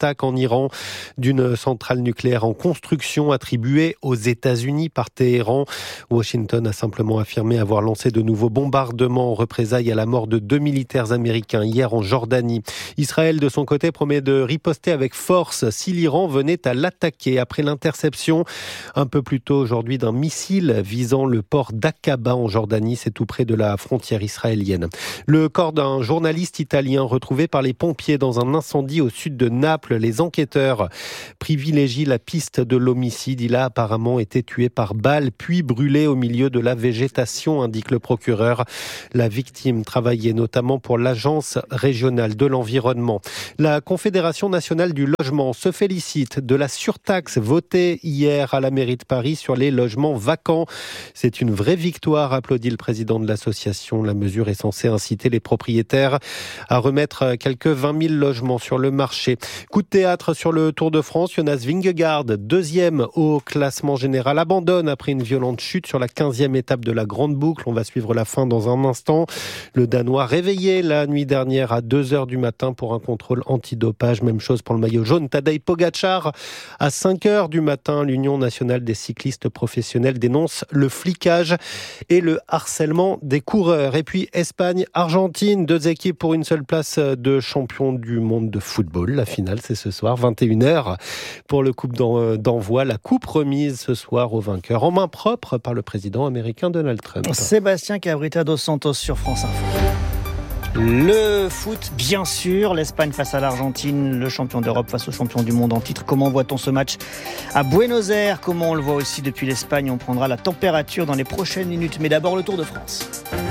l'attaque en Iran d'une centrale nucléaire en construction attribuée aux États-Unis par Téhéran. Washington a simplement affirmé avoir lancé de nouveaux bombardements en représailles à la mort de deux militaires américains hier en Jordanie. Israël, de son côté, promet de riposter avec force si l'Iran venait à l'attaquer après l'interception un peu plus tôt aujourd'hui d'un missile visant le port d'Aqaba en Jordanie. C'est tout près de la frontière israélienne. Le corps d'un journaliste italien retrouvé par les pompiers dans un incendie au sud de Naples. Les enquêteurs privilégient la piste de l'homicide. Il a apparemment été tué par balle puis brûlé au milieu de la végétation, indique le procureur. La victime travaillait notamment pour l'Agence régionale de l'environnement. La Confédération nationale du logement se félicite de la surtaxe votée hier à la mairie de Paris sur les logements vacants. C'est une vraie victoire, applaudit le président de l'association. La mesure est censée inciter les propriétaires à remettre quelques vingt mille logements sur le marché. Coup de théâtre sur le Tour de France. Jonas Vingegaard, deuxième au classement général, abandonne après une violente chute sur la quinzième étape de la Grande Boucle. On va suivre la fin dans un instant. Le Danois réveillé la nuit dernière à deux heures du matin pour un contrôle antidopage. Même chose pour le maillot jaune. Tadej Pogačar à cinq heures du matin. L'Union nationale des cyclistes professionnels dénonce le flicage et le harcèlement des coureurs. Et puis Espagne-Argentine, deux équipes pour une seule place de champion du monde de football. La finale, c'est ce soir, vingt et une heures pour le coupe d'envoi. La coupe remise ce soir au vainqueur en main propre par le président américain Donald Trump. Sébastien Cabrita dos Santos sur France Info. Le foot, bien sûr, l'Espagne face à l'Argentine, le champion d'Europe face au champion du monde en titre. Comment voit-on ce match à Buenos Aires? Comment on le voit aussi depuis l'Espagne? On prendra la température dans les prochaines minutes. Mais d'abord, le Tour de France.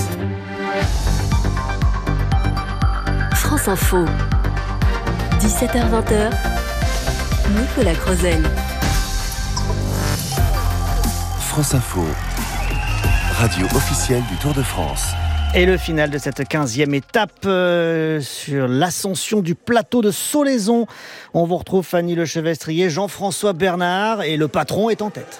France Info, dix-sept heures vingt, Nicolas Crozel. France Info, radio officielle du Tour de France. Et le final de cette quinzième étape euh, sur l'ascension du plateau de Solaizon. On vous retrouve Fanny Lechevestrier, Jean-François Bernard et le patron est en tête.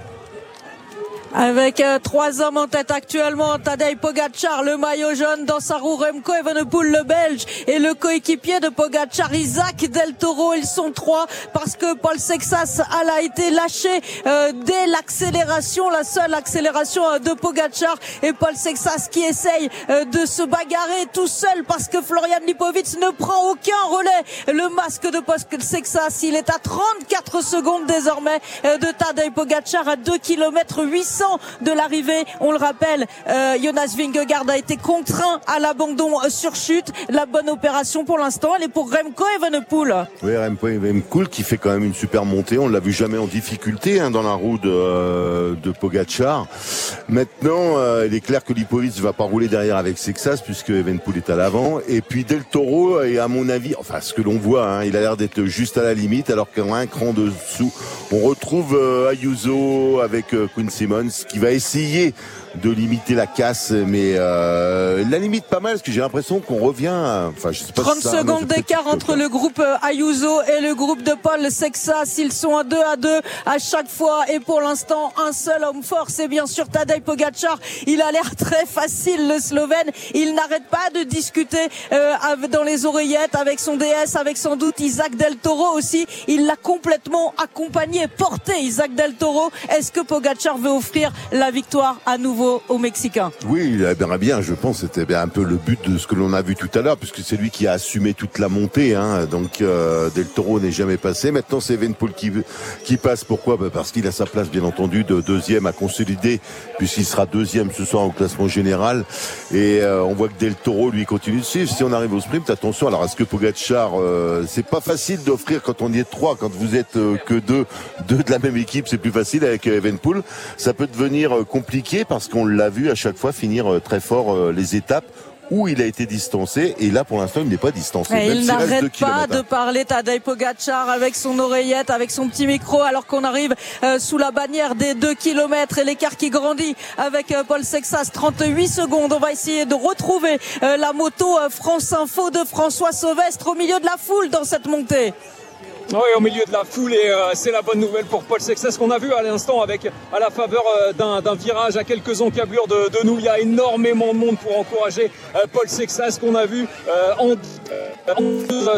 Avec euh, trois hommes en tête actuellement, Tadej Pogačar, le maillot jaune dans sa roue, Remco Evenepoel, le Belge, et le coéquipier de Pogačar, Isaac Del Toro. Ils sont trois parce que Paul Sexas a été lâché euh, dès l'accélération, la seule accélération euh, de Pogačar, et Paul Sexas qui essaye euh, de se bagarrer tout seul parce que Florian Lipovic ne prend aucun relais. Le masque de Paul Sexas, il est à trente-quatre secondes désormais euh, de Tadej Pogačar à deux kilomètres huit cents de l'arrivée. On le rappelle, euh, Jonas Vingegaard a été contraint à l'abandon euh, sur chute. La bonne opération pour l'instant, elle est pour Remco Evenepoel. Oui, Remco Evenepoel qui fait quand même une super montée. On l'a vu jamais en difficulté hein, dans la roue de, euh, de Pogačar. Maintenant, euh, il est clair que Lipovic va pas rouler derrière avec Sexas puisque Evenepoel est à l'avant. Et puis Del Toro est à mon avis, enfin ce que l'on voit, hein, il a l'air d'être juste à la limite alors qu'un cran dessous, on retrouve euh, Ayuso avec euh, Quinn Simmons qui va essayer de limiter la casse, mais euh, la limite pas mal, parce que j'ai l'impression qu'on revient à, enfin, je sais pas trente si ça, secondes d'écart entre le groupe Ayuso et le groupe de Paul Sexas. Ils sont à deux à deux à chaque fois, et pour l'instant, un seul homme fort, c'est bien sûr Tadej Pogačar. Il a l'air très facile, le Slovène. Il n'arrête pas de discuter euh, dans les oreillettes avec son D S, avec sans doute Isaac Del Toro aussi. Il l'a complètement accompagné, porté Isaac Del Toro. Est-ce que Pogačar veut offrir la victoire à nouveau aux Mexicains? Oui, il aimerait bien, je pense, c'était bien un peu le but de ce que l'on a vu tout à l'heure, puisque c'est lui qui a assumé toute la montée, hein. Donc euh, Del Toro n'est jamais passé. Maintenant c'est Evenepoel qui, qui passe. Pourquoi? Bah parce qu'il a sa place, bien entendu, de deuxième à consolider, puisqu'il sera deuxième ce soir au classement général. Et euh, on voit que Del Toro, lui, continue de suivre. Si on arrive au sprint, attention, alors est-ce que Pogačar, euh, c'est pas facile d'offrir quand on y est trois, quand vous êtes euh, que deux, deux de la même équipe, c'est plus facile avec euh, Evenepoel. Ça peut devenir euh, compliqué parce qu'on l'a vu à chaque fois finir euh, très fort euh, les étapes où il a été distancé, et là pour l'instant il n'est pas distancé. Et il n'arrête pas de hein. parler Tadej Pogačar avec son oreillette, avec son petit micro, alors qu'on arrive euh, sous la bannière des deux kilomètres et l'écart qui grandit avec euh, Paul Sexas, trente-huit secondes. On va essayer de retrouver euh, la moto euh, France Info de François Sauvestre au milieu de la foule dans cette montée. Oui, au milieu de la foule, et euh, c'est la bonne nouvelle pour Paul Sexas qu'on a vu à l'instant avec à la faveur euh, d'un, d'un virage à quelques encablures de, de nous. Il y a énormément de monde pour encourager euh, Paul Sexas qu'on a vu euh, en, en euh,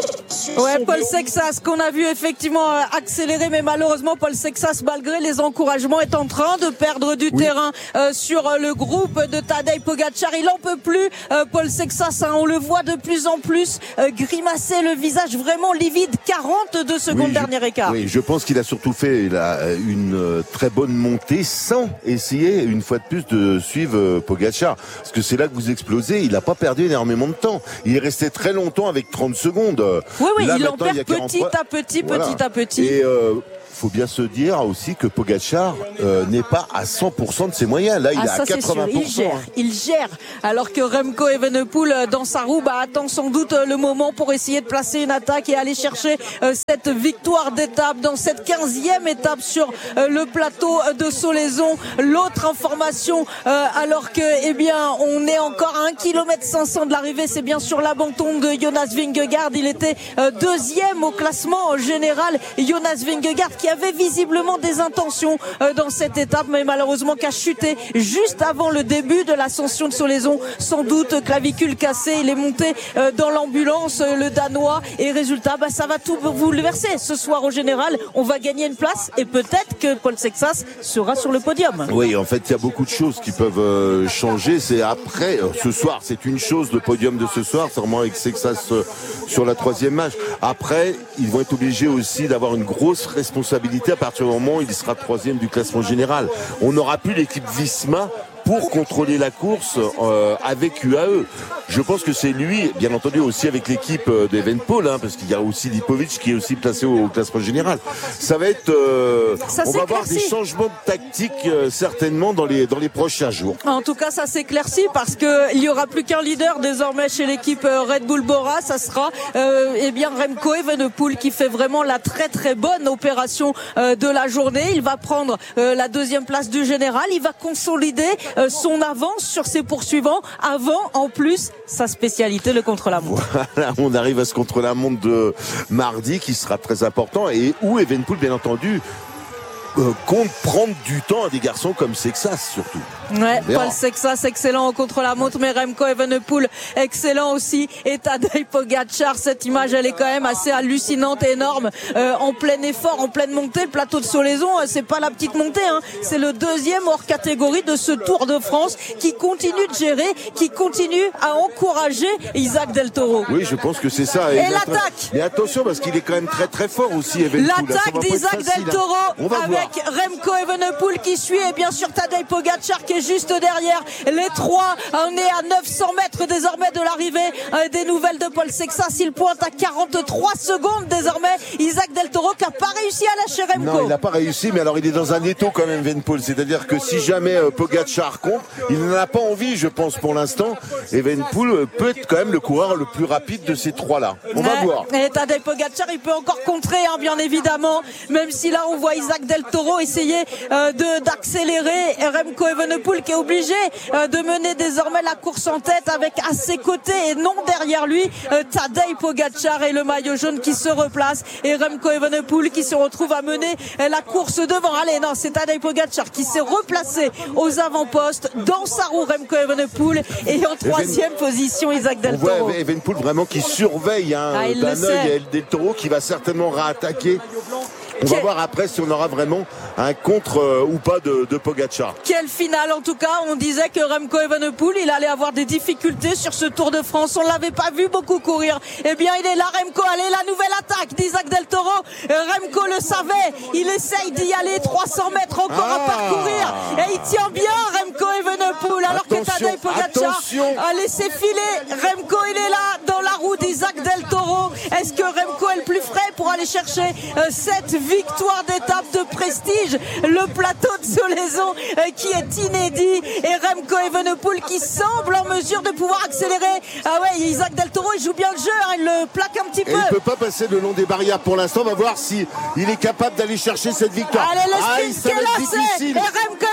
ouais, Paul Sexas qu'on a vu effectivement euh, accélérer, mais malheureusement Paul Sexas, malgré les encouragements, est en train de perdre du oui. terrain euh, sur euh, le groupe de Tadej Pogačar. Il en peut plus, euh, Paul Sexas, hein, on le voit de plus en plus euh, grimacer, le visage vraiment livide. quarante-deux secondes, oui, dernier écart. Oui, je pense qu'il a surtout fait il a une très bonne montée sans essayer une fois de plus de suivre Pogačar. Parce que c'est là que vous explosez. Il n'a pas perdu énormément de temps. Il est resté très longtemps avec trente secondes. Oui, oui, là, il en perd il petit à petit, voilà. petit à petit. Et euh, faut bien se dire aussi que Pogačar euh, n'est pas à cent pour cent de ses moyens. Là, il ah, est ça, à quatre-vingts pour cent. Il gère, il gère. Alors que Remco Evenepoel, dans sa roue, bah, attend sans doute le moment pour essayer de placer une attaque et aller chercher euh, cette victoire d'étape dans cette quinzième étape sur euh, le plateau de Solaizon. L'autre information, euh, alors que, eh bien, on est encore à un kilomètre cinq cents de l'arrivée, c'est bien sûr l'abandon de Jonas Vingegaard. Il était euh, deuxième au classement général. Jonas Vingegaard qui avait visiblement des intentions euh, dans cette étape, mais malheureusement qui a chuté juste avant le début de l'ascension de Solaizon, sans doute clavicule cassée. Il est monté euh, dans l'ambulance, euh, le Danois, et résultat, bah, ça va tout bouleverser. Ce soir au général, on va gagner une place et peut-être que Paul Sexas sera sur le podium. Oui, en fait, il y a beaucoup de choses qui peuvent euh, changer. C'est après, euh, ce soir, c'est une chose, le podium de ce soir, c'est vraiment avec Sexas euh, sur la troisième marche. Après, ils vont être obligés aussi d'avoir une grosse responsabilité à partir du moment où il sera troisième du classement général. On n'aura plus l'équipe Visma pour contrôler la course euh, avec U A E. Je pense que c'est lui, bien entendu aussi avec l'équipe d'Evenepoel, hein, parce qu'il y a aussi Lipovic qui est aussi placé au, au classement général. Ça va être, euh, ça on va avoir des changements de tactique euh, certainement dans les dans les prochains jours. En tout cas, ça s'éclaircit parce que il y aura plus qu'un leader désormais chez l'équipe Red Bull Bora. Ça sera euh, eh bien Remco Evenepoel qui fait vraiment la très très bonne opération euh, de la journée. Il va prendre euh, la deuxième place du général. Il va consolider son avance sur ses poursuivants avant en plus sa spécialité, le contre-la-montre. Voilà, on arrive à ce contre-la-montre de mardi qui sera très important et où Evenepoel bien entendu Euh, compte prendre du temps à des garçons comme Sexas surtout. Ouais, Paul Sexas excellent au contre-la-montre, mais Remco Evenepoel excellent aussi, et Tadej Pogačar, cette image elle est quand même assez hallucinante, énorme, euh, en plein effort, en pleine montée, le plateau de Solaizon, c'est pas la petite montée, hein, c'est le deuxième hors catégorie de ce Tour de France qui continue de gérer, qui continue à encourager Isaac Del Toro. Oui, je pense que c'est ça. Et, et l'attaque. Mais attention parce qu'il est quand même très très fort aussi Evenepoel. L'attaque d'Isaac Del Toro on va avec voir. Remco Evenepoel qui suit, et bien sûr Tadej Pogačar qui est juste derrière les trois. On est à neuf cents mètres désormais de l'arrivée des nouvelles de Paul Sexas. Il pointe à quarante-trois secondes désormais. Isaac Del Toro qui n'a pas réussi à lâcher Remco. Non, il n'a pas réussi, mais alors il est dans un étau quand même Evenepoel. C'est-à-dire que si jamais Pogačar compte, il n'en a pas envie, je pense pour l'instant. Evenepoel peut être quand même le coureur le plus rapide de ces trois-là. On va ouais, voir. Et Tadej Pogačar, il peut encore contrer, hein, bien évidemment. Même si là on voit Isaac Del Toro essayer euh, de d'accélérer, et Remco Evenepoel qui est obligé euh, de mener désormais la course en tête avec à ses côtés et non derrière lui euh, Tadej Pogačar et le maillot jaune qui se replace, et Remco Evenepoel qui se retrouve à mener euh, la course devant. Allez, non, c'est Tadej Pogačar qui s'est replacé aux avant-postes dans sa roue, Remco Evenepoel, et en troisième Even... position Isaac Del Toro. On voit Evenepoel vraiment qui surveille hein, ah, d'un œil Del Toro qui va certainement réattaquer. On va voir après si on aura vraiment un contre euh, ou pas de, de Pogačar. Quelle finale en tout cas. On disait que Remco Evenepoel il allait avoir des difficultés sur ce Tour de France. On l'avait pas vu beaucoup courir. Eh bien il est là Remco. Allez, la nouvelle attaque d'Isaac Del Toro. Remco le savait. Il essaye d'y aller. trois cents mètres encore ah. à parcourir. Et il tient bien Remco Evenepoel. Alors attention, que Tadej Pogačar a laissé filer. Remco il est là dans la roue d'Isaac Del Toro. Est-ce que Remco est le plus frais pour aller chercher euh, cette victoire d'étape de prestige, le plateau de Solaizon euh, qui est inédit, et Remco Evenepoel qui semble en mesure de pouvoir accélérer. Ah ouais, Isaac Del Toro il joue bien le jeu, hein, il le plaque un petit et peu. Il ne peut pas passer le long des barrières pour l'instant. On va voir si il est capable d'aller chercher cette victoire. Allez, le sprint qui est lancé, et Remco Evenepoel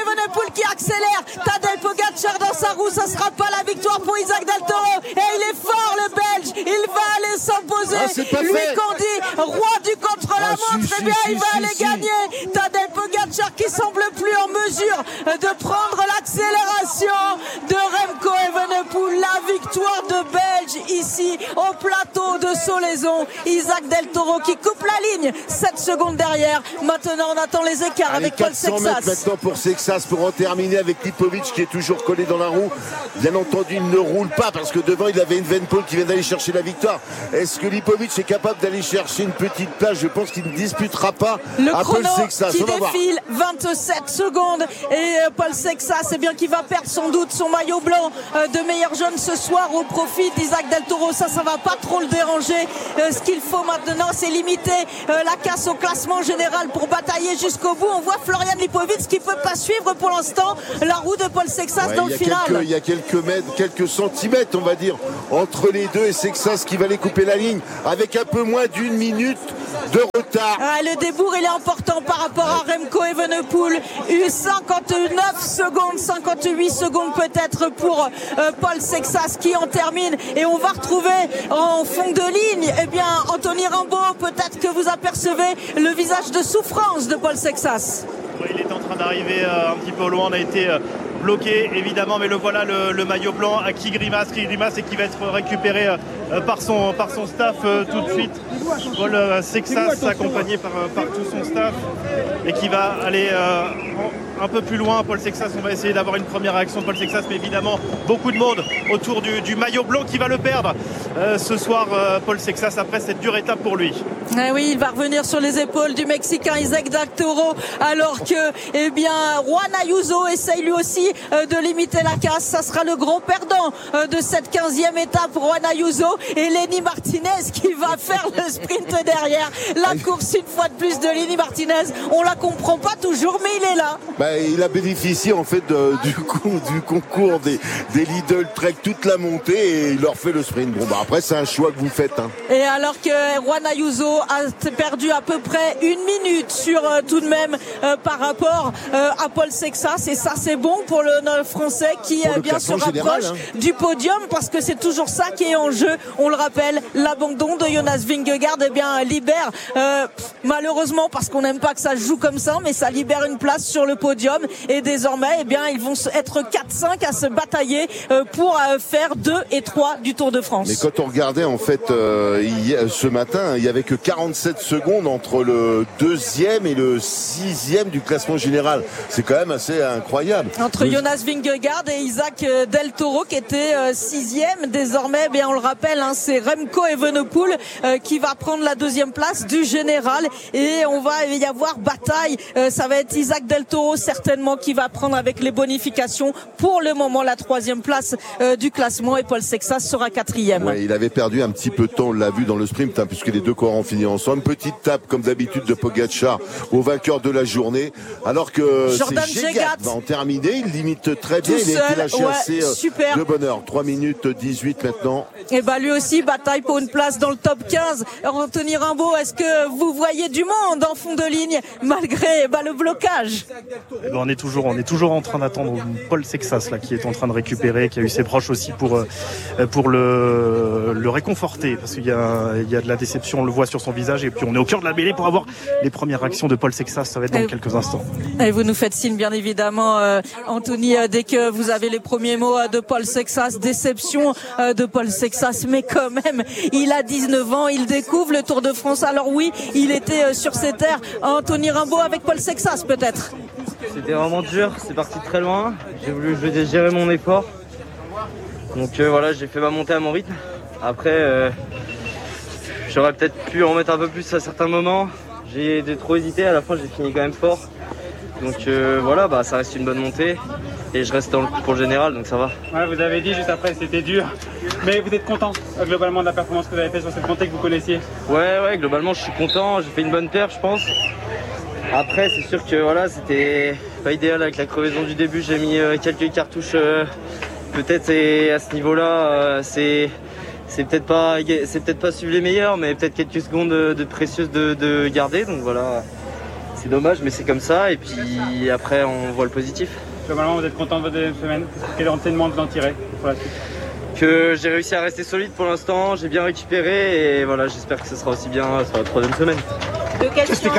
qui accélère. Tadej Pogacar dans sa roue, ça sera pas la victoire pour Isaac Del Toro. Et il est fort le Belge, il va aller s'imposer. Ah, Lui qu'on dit roi du contre-la-montre, ah, si, eh bien si, il va si, aller si. gagner. Tadej Pogacar qui semble plus en mesure de prendre l'accélération de Remco Evenepoel. La victoire de Belge ici au plateau de Solaizon. Isaac Del Toro qui coupe la ligne, sept secondes derrière. Maintenant on attend les écarts Allez, avec Paul quatre cents Sexas. mètres maintenant pour Sexas pour en terminer avec Lipovic qui est toujours collé dans la roue. Bien entendu, il ne roule pas parce que devant il avait une Evenepoel qui vient d'aller chercher la victoire. Est-ce que Lipovic est capable d'aller chercher une petite place? Je pense qu'il ne disputera pas le à Paul chrono Sexas. qui On va voir. défile, vingt-sept secondes, et Paul Sexas, c'est bien qu'il va perdre sans doute son maillot blanc de meilleur jeune ce soir au profit d'Isaac Del Toro. Ça, ça va pas trop le déranger. Ce qu'il faut maintenant, c'est limiter la casse au classement général pour batailler jusqu'au bout. On voit Florian Lipovic qui peut pas suivre pour l'instant la roue de Paul Sexas Ouais, dans il le y a final. quelques- Il y a quelques mètres, quelques centimètres, on va dire, entre les deux, et Sexas qui va les couper la ligne avec un peu moins d'une minute de retard. Ah, le débours il est important par rapport à Remco Evenepoel. Eu cinquante-neuf secondes, cinquante-huit secondes peut-être pour euh, Paul Sexas qui en termine. Et on va retrouver en fond de ligne, eh bien, Anthony Rimbaud. Peut-être que vous apercevez le visage de souffrance de Paul Sexas. Il est en train d'arriver euh, un petit peu loin, on a été euh, bloqué évidemment, mais le voilà le, le maillot blanc à qui grimace, qui grimace et qui va être récupéré euh, par, son, par son staff euh, tout de suite. Paul euh, Sexas accompagné par, euh, par tout son staff et qui va aller euh, en, un peu plus loin. Paul Sexas, on va essayer d'avoir une première réaction de Paul Sexas, mais évidemment beaucoup de monde autour du, du maillot blanc qui va le perdre euh, ce soir. euh, Paul Sexas après cette dure étape pour lui. Eh oui, il va revenir sur les épaules du Mexicain Isaac Del Toro, alors que, eh bien, Juan Ayuso essaye lui aussi euh, de limiter la casse. Ça sera le gros perdant euh, de cette quinzième étape pour Juan Ayuso, et Lenny Martinez qui va faire le sprint derrière. La course une fois de plus de Lenny Martinez, on la comprend pas toujours, mais il est là. Bah, il a bénéficié en fait de- du, coup, du concours des, des Lidl Trek toute la montée et il leur fait le sprint. Bon bah après c'est un choix que vous faites. Hein. Et alors que Juan Ayuso a perdu à peu près une minute sur euh, tout de même euh, par rapport euh, à Paul Sexas, et ça c'est bon pour le, le français qui Pour euh, le bien se classement rapproche général, hein. du podium, parce que c'est toujours ça qui est en jeu. On le rappelle, l'abandon de Jonas Vingegaard eh bien libère euh, pff, malheureusement, parce qu'on n'aime pas que ça se joue comme ça, mais ça libère une place sur le podium, et désormais eh bien ils vont être quatre cinq à se batailler euh, pour euh, faire deux et trois du Tour de France. Mais quand on regardait en fait euh, hier- ce matin, il y avait que quarante-sept secondes entre le deuxième et le sixième du classement général. C'est quand même assez incroyable. Entre Le- Jonas Vingegaard et Isaac euh, Del Toro qui était euh, sixième. Désormais, bien on le rappelle, hein, c'est Remco Evenepoel euh, qui va prendre la deuxième place du général, et on va y avoir bataille. Euh, ça va être Isaac Del Toro certainement qui va prendre avec les bonifications pour le moment la troisième place euh, du classement, et Paul Sexas sera quatrième. Ouais, il avait perdu un petit peu de temps, on l'a vu dans le sprint, hein, puisque les deux coureurs ont fini ensemble. Petite tape, comme d'habitude, de Pogacar au vainqueur de la journée. Alors que Jordan c'est Jegat Jegat va en terminer. Il limite très bien. Tout Il a été seul, lâché ouais, assez euh, super. de bonne heure. trois minutes dix-huit maintenant. Et bah lui aussi bataille pour une place dans le top quinze. Anthony Rimbaud, est-ce que vous voyez du monde en fond de ligne malgré bah, le blocage? Eh ben, on est toujours, on est toujours en train d'attendre Paul Sexas là, qui est en train de récupérer, qui a eu ses proches aussi pour euh, pour le le réconforter, parce qu'il y a il y a de la déception, on le voit sur son visage, et puis on est au cœur de la mêlée pour avoir les premières réactions de Paul Sexas. Ça va être dans Et- quelques instants. Et vous nous faites signe, bien évidemment, euh, Anthony, euh, dès que vous avez les premiers mots euh, de Paul Sexas. Déception euh, de Paul Sexas, mais quand même, il a dix-neuf ans, il découvre le Tour de France. Alors oui, il était euh, sur ses terres. Anthony Rimbaud avec Paul Sexas, peut-être. C'était vraiment dur, c'est parti très loin. J'ai voulu je vais gérer mon effort. Donc euh, voilà, j'ai fait ma montée à mon rythme. Après, euh, j'aurais peut-être pu en mettre un peu plus à certains moments. J'ai j'ai trop hésité, à la fin j'ai fini quand même fort. Donc euh, voilà, bah, ça reste une bonne montée. Et je reste dans le coup pour le général, donc ça va. Ouais, vous avez dit juste après c'était dur, mais vous êtes content euh, globalement de la performance que vous avez faite sur cette montée que vous connaissiez? Ouais, ouais, globalement je suis content, j'ai fait une bonne perf je pense. Après c'est sûr que voilà, c'était pas idéal avec la crevaison du début, j'ai mis euh, quelques cartouches euh, peut-être, et à ce niveau-là euh, c'est c'est peut-être pas c'est peut-être pas suivre les meilleurs, mais peut-être quelques secondes de, de précieuses de, de garder, donc voilà. C'est dommage, mais c'est comme ça, et puis après on voit le positif. Globalement, vous êtes content de votre deuxième semaine. Quel enseignement vous en tirez pour la suite? Que j'ai réussi à rester solide pour l'instant, j'ai bien récupéré et voilà, j'espère que ce sera aussi bien sur la troisième semaine. Deux questions.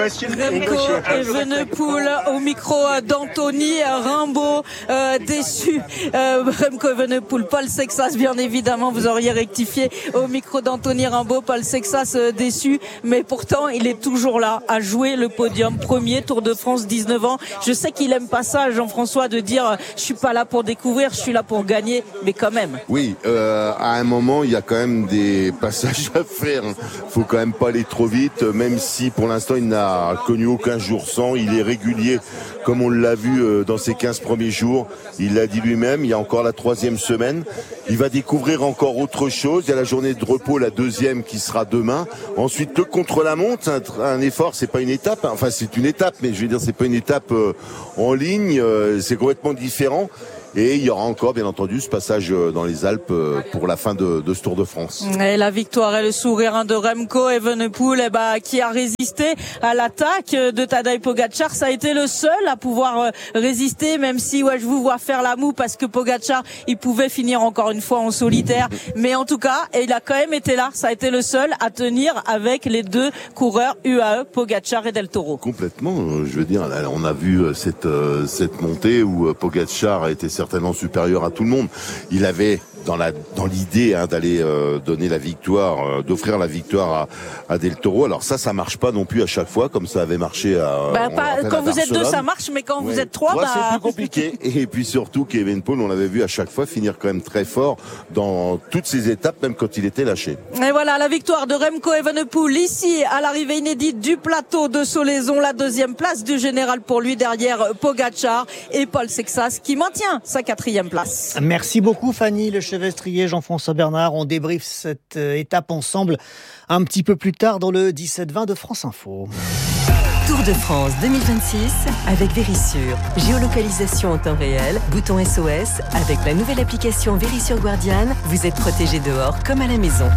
Remco Evenepoel au micro d'Anthony Rimbaud, euh, déçu. Euh, Remco Evenepoel, Paul Sexas, bien évidemment, vous auriez rectifié au micro d'Anthony Rimbaud. Paul Sexas euh, déçu, mais pourtant il est toujours là à jouer le podium. Premier Tour de France, dix-neuf ans. Je sais qu'il aime pas ça, Jean-François, de dire je suis pas là pour découvrir, je suis là pour gagner, mais quand même. Oui, euh, à un moment, il y a quand même des passages à faire. Faut quand même pas aller trop vite, même si pour l'instant, il n'a connu aucun jour sans. Il est régulier, comme on l'a vu euh, dans ses quinze premiers jours. Il l'a dit lui-même, il y a encore la troisième semaine. Il va découvrir encore autre chose. Il y a la journée de repos, la deuxième, qui sera demain. Ensuite, le contre-la-montre, un, un effort, c'est pas une étape. Enfin, c'est une étape, mais je veux dire, c'est pas une étape euh, en ligne. Euh, c'est complètement différent. Et il y aura encore, bien entendu, ce passage dans les Alpes pour la fin de, de ce Tour de France. Et la victoire et le sourire hein, de Remco Evenepoel, eh ben, qui a résisté à l'attaque de Tadej Pogačar. Ça a été le seul à pouvoir résister, même si ouais, je vous vois faire la moue parce que Pogačar, il pouvait finir encore une fois en solitaire. Mais en tout cas, il a quand même été là. Ça a été le seul à tenir avec les deux coureurs U A E, Pogačar et Del Toro. Complètement. Je veux dire, on a vu cette, cette montée où Pogačar a été certainement supérieur à tout le monde. Il avait dans la dans l'idée hein, d'aller euh, donner la victoire, euh, d'offrir la victoire à, à Del Toro. Alors ça, ça marche pas non plus à chaque fois, comme ça avait marché à. Bah, pas, quand à vous êtes deux, ça marche, mais quand ouais. vous êtes trois, ouais, bah... c'est plus compliqué. Et puis surtout qu'Evenepoel, on l'avait vu à chaque fois finir quand même très fort dans toutes ses étapes, même quand il était lâché. Et voilà la victoire de Remco Evenepoel ici à l'arrivée inédite du plateau de Solaizon, la deuxième place du général pour lui derrière Pogačar et Paul Sexas qui maintient sa quatrième place. Merci beaucoup Fanny Le Chevestrier, Jean-François Bernard. On débriefe cette étape ensemble un petit peu plus tard dans le dix-sept vingt de France Info. Tour de France deux mille vingt-six avec Vérissure. Géolocalisation en temps réel, bouton S O S. Avec la nouvelle application Vérissure Guardian, vous êtes protégé dehors comme à la maison.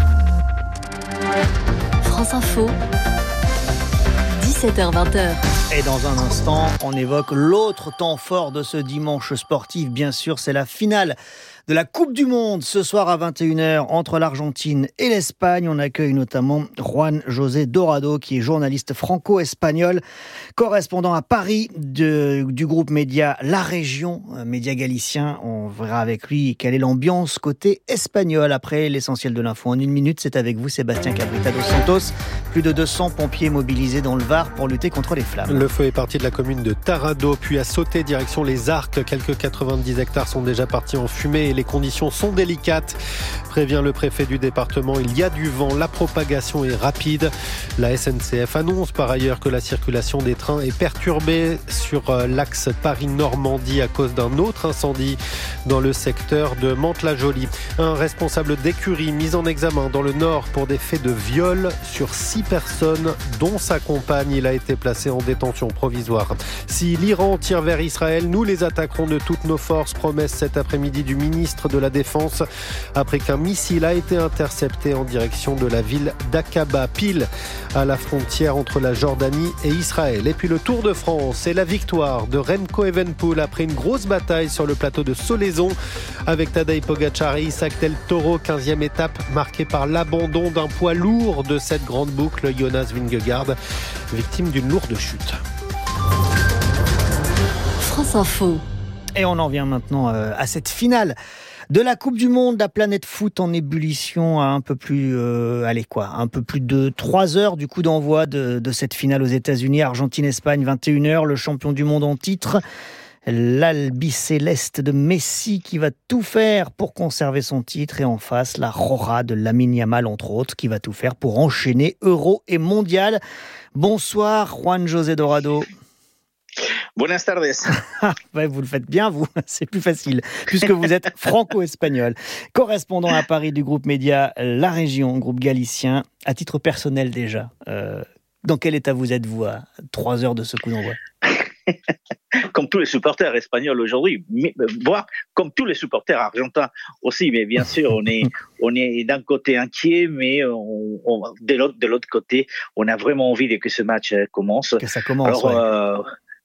France Info, dix-sept heures vingt. Et dans un instant, on évoque l'autre temps fort de ce dimanche sportif. Bien sûr, c'est la finale de la Coupe du Monde ce soir à vingt et une heures entre l'Argentine et l'Espagne. On accueille notamment Juan José Dorado qui est journaliste franco-espagnol, correspondant à Paris de, du groupe média La Région, média galicien. On verra avec lui quelle est l'ambiance côté espagnol. Après l'essentiel de l'info en une minute, c'est avec vous Sébastien Cabrita dos Santos. Plus de deux cents pompiers mobilisés dans le Var pour lutter contre les flammes. Le feu est parti de la commune de Tarado, puis a sauté direction les Arcs. Quelques quatre-vingt-dix hectares sont déjà partis en fumée et les conditions sont délicates. Prévient le préfet du département, il y a du vent, la propagation est rapide. La S N C F annonce par ailleurs que la circulation des trains est perturbée sur l'axe Paris-Normandie à cause d'un autre incendie dans le secteur de Mantes-la-Jolie. Un responsable d'écurie mis en examen dans le Nord pour des faits de viol sur six personnes, dont sa compagne. Il a été placé en détention provisoire. Si l'Iran tire vers Israël, nous les attaquerons de toutes nos forces, promesse cet après-midi du ministre de la Défense, après qu'un missile a été intercepté en direction de la ville d'Aqaba, pile à la frontière entre la Jordanie et Israël. Et puis le Tour de France et la victoire de Remco Evenepoel après une grosse bataille sur le plateau de Solaizon avec Tadej Pogačar et Isaac Del Toro. quinzième étape marquée par l'abandon d'un poids lourd de cette grande boucle, Jonas Vingegaard, victime d'une lourde chute. France Info. Et on en vient maintenant à cette finale de la Coupe du Monde, la planète foot en ébullition à un peu plus, euh, allez quoi, un peu plus de trois heures du coup d'envoi de, de cette finale aux États-Unis, Argentine-Espagne, vingt et une heures, le champion du monde en titre, l'Albicéleste de Messi qui va tout faire pour conserver son titre et en face la Rora de Lamine Yamal entre autres qui va tout faire pour enchaîner Euro et Mondial. Bonsoir Juan José Dorado. Buenas tardes. Ouais, vous le faites bien, vous. C'est plus facile, puisque vous êtes franco-espagnol. Correspondant à Paris du groupe média La Région, groupe galicien. À titre personnel déjà, euh, dans quel état vous êtes-vous à trois heures de ce coup d'envoi ? Comme tous les supporters espagnols aujourd'hui, mais, voire comme tous les supporters argentins aussi, mais bien sûr, on est, on est d'un côté inquiet, mais on, on, de, l'autre, de l'autre côté, on a vraiment envie de que ce match commence. Que ça commence, Alors, ouais. euh,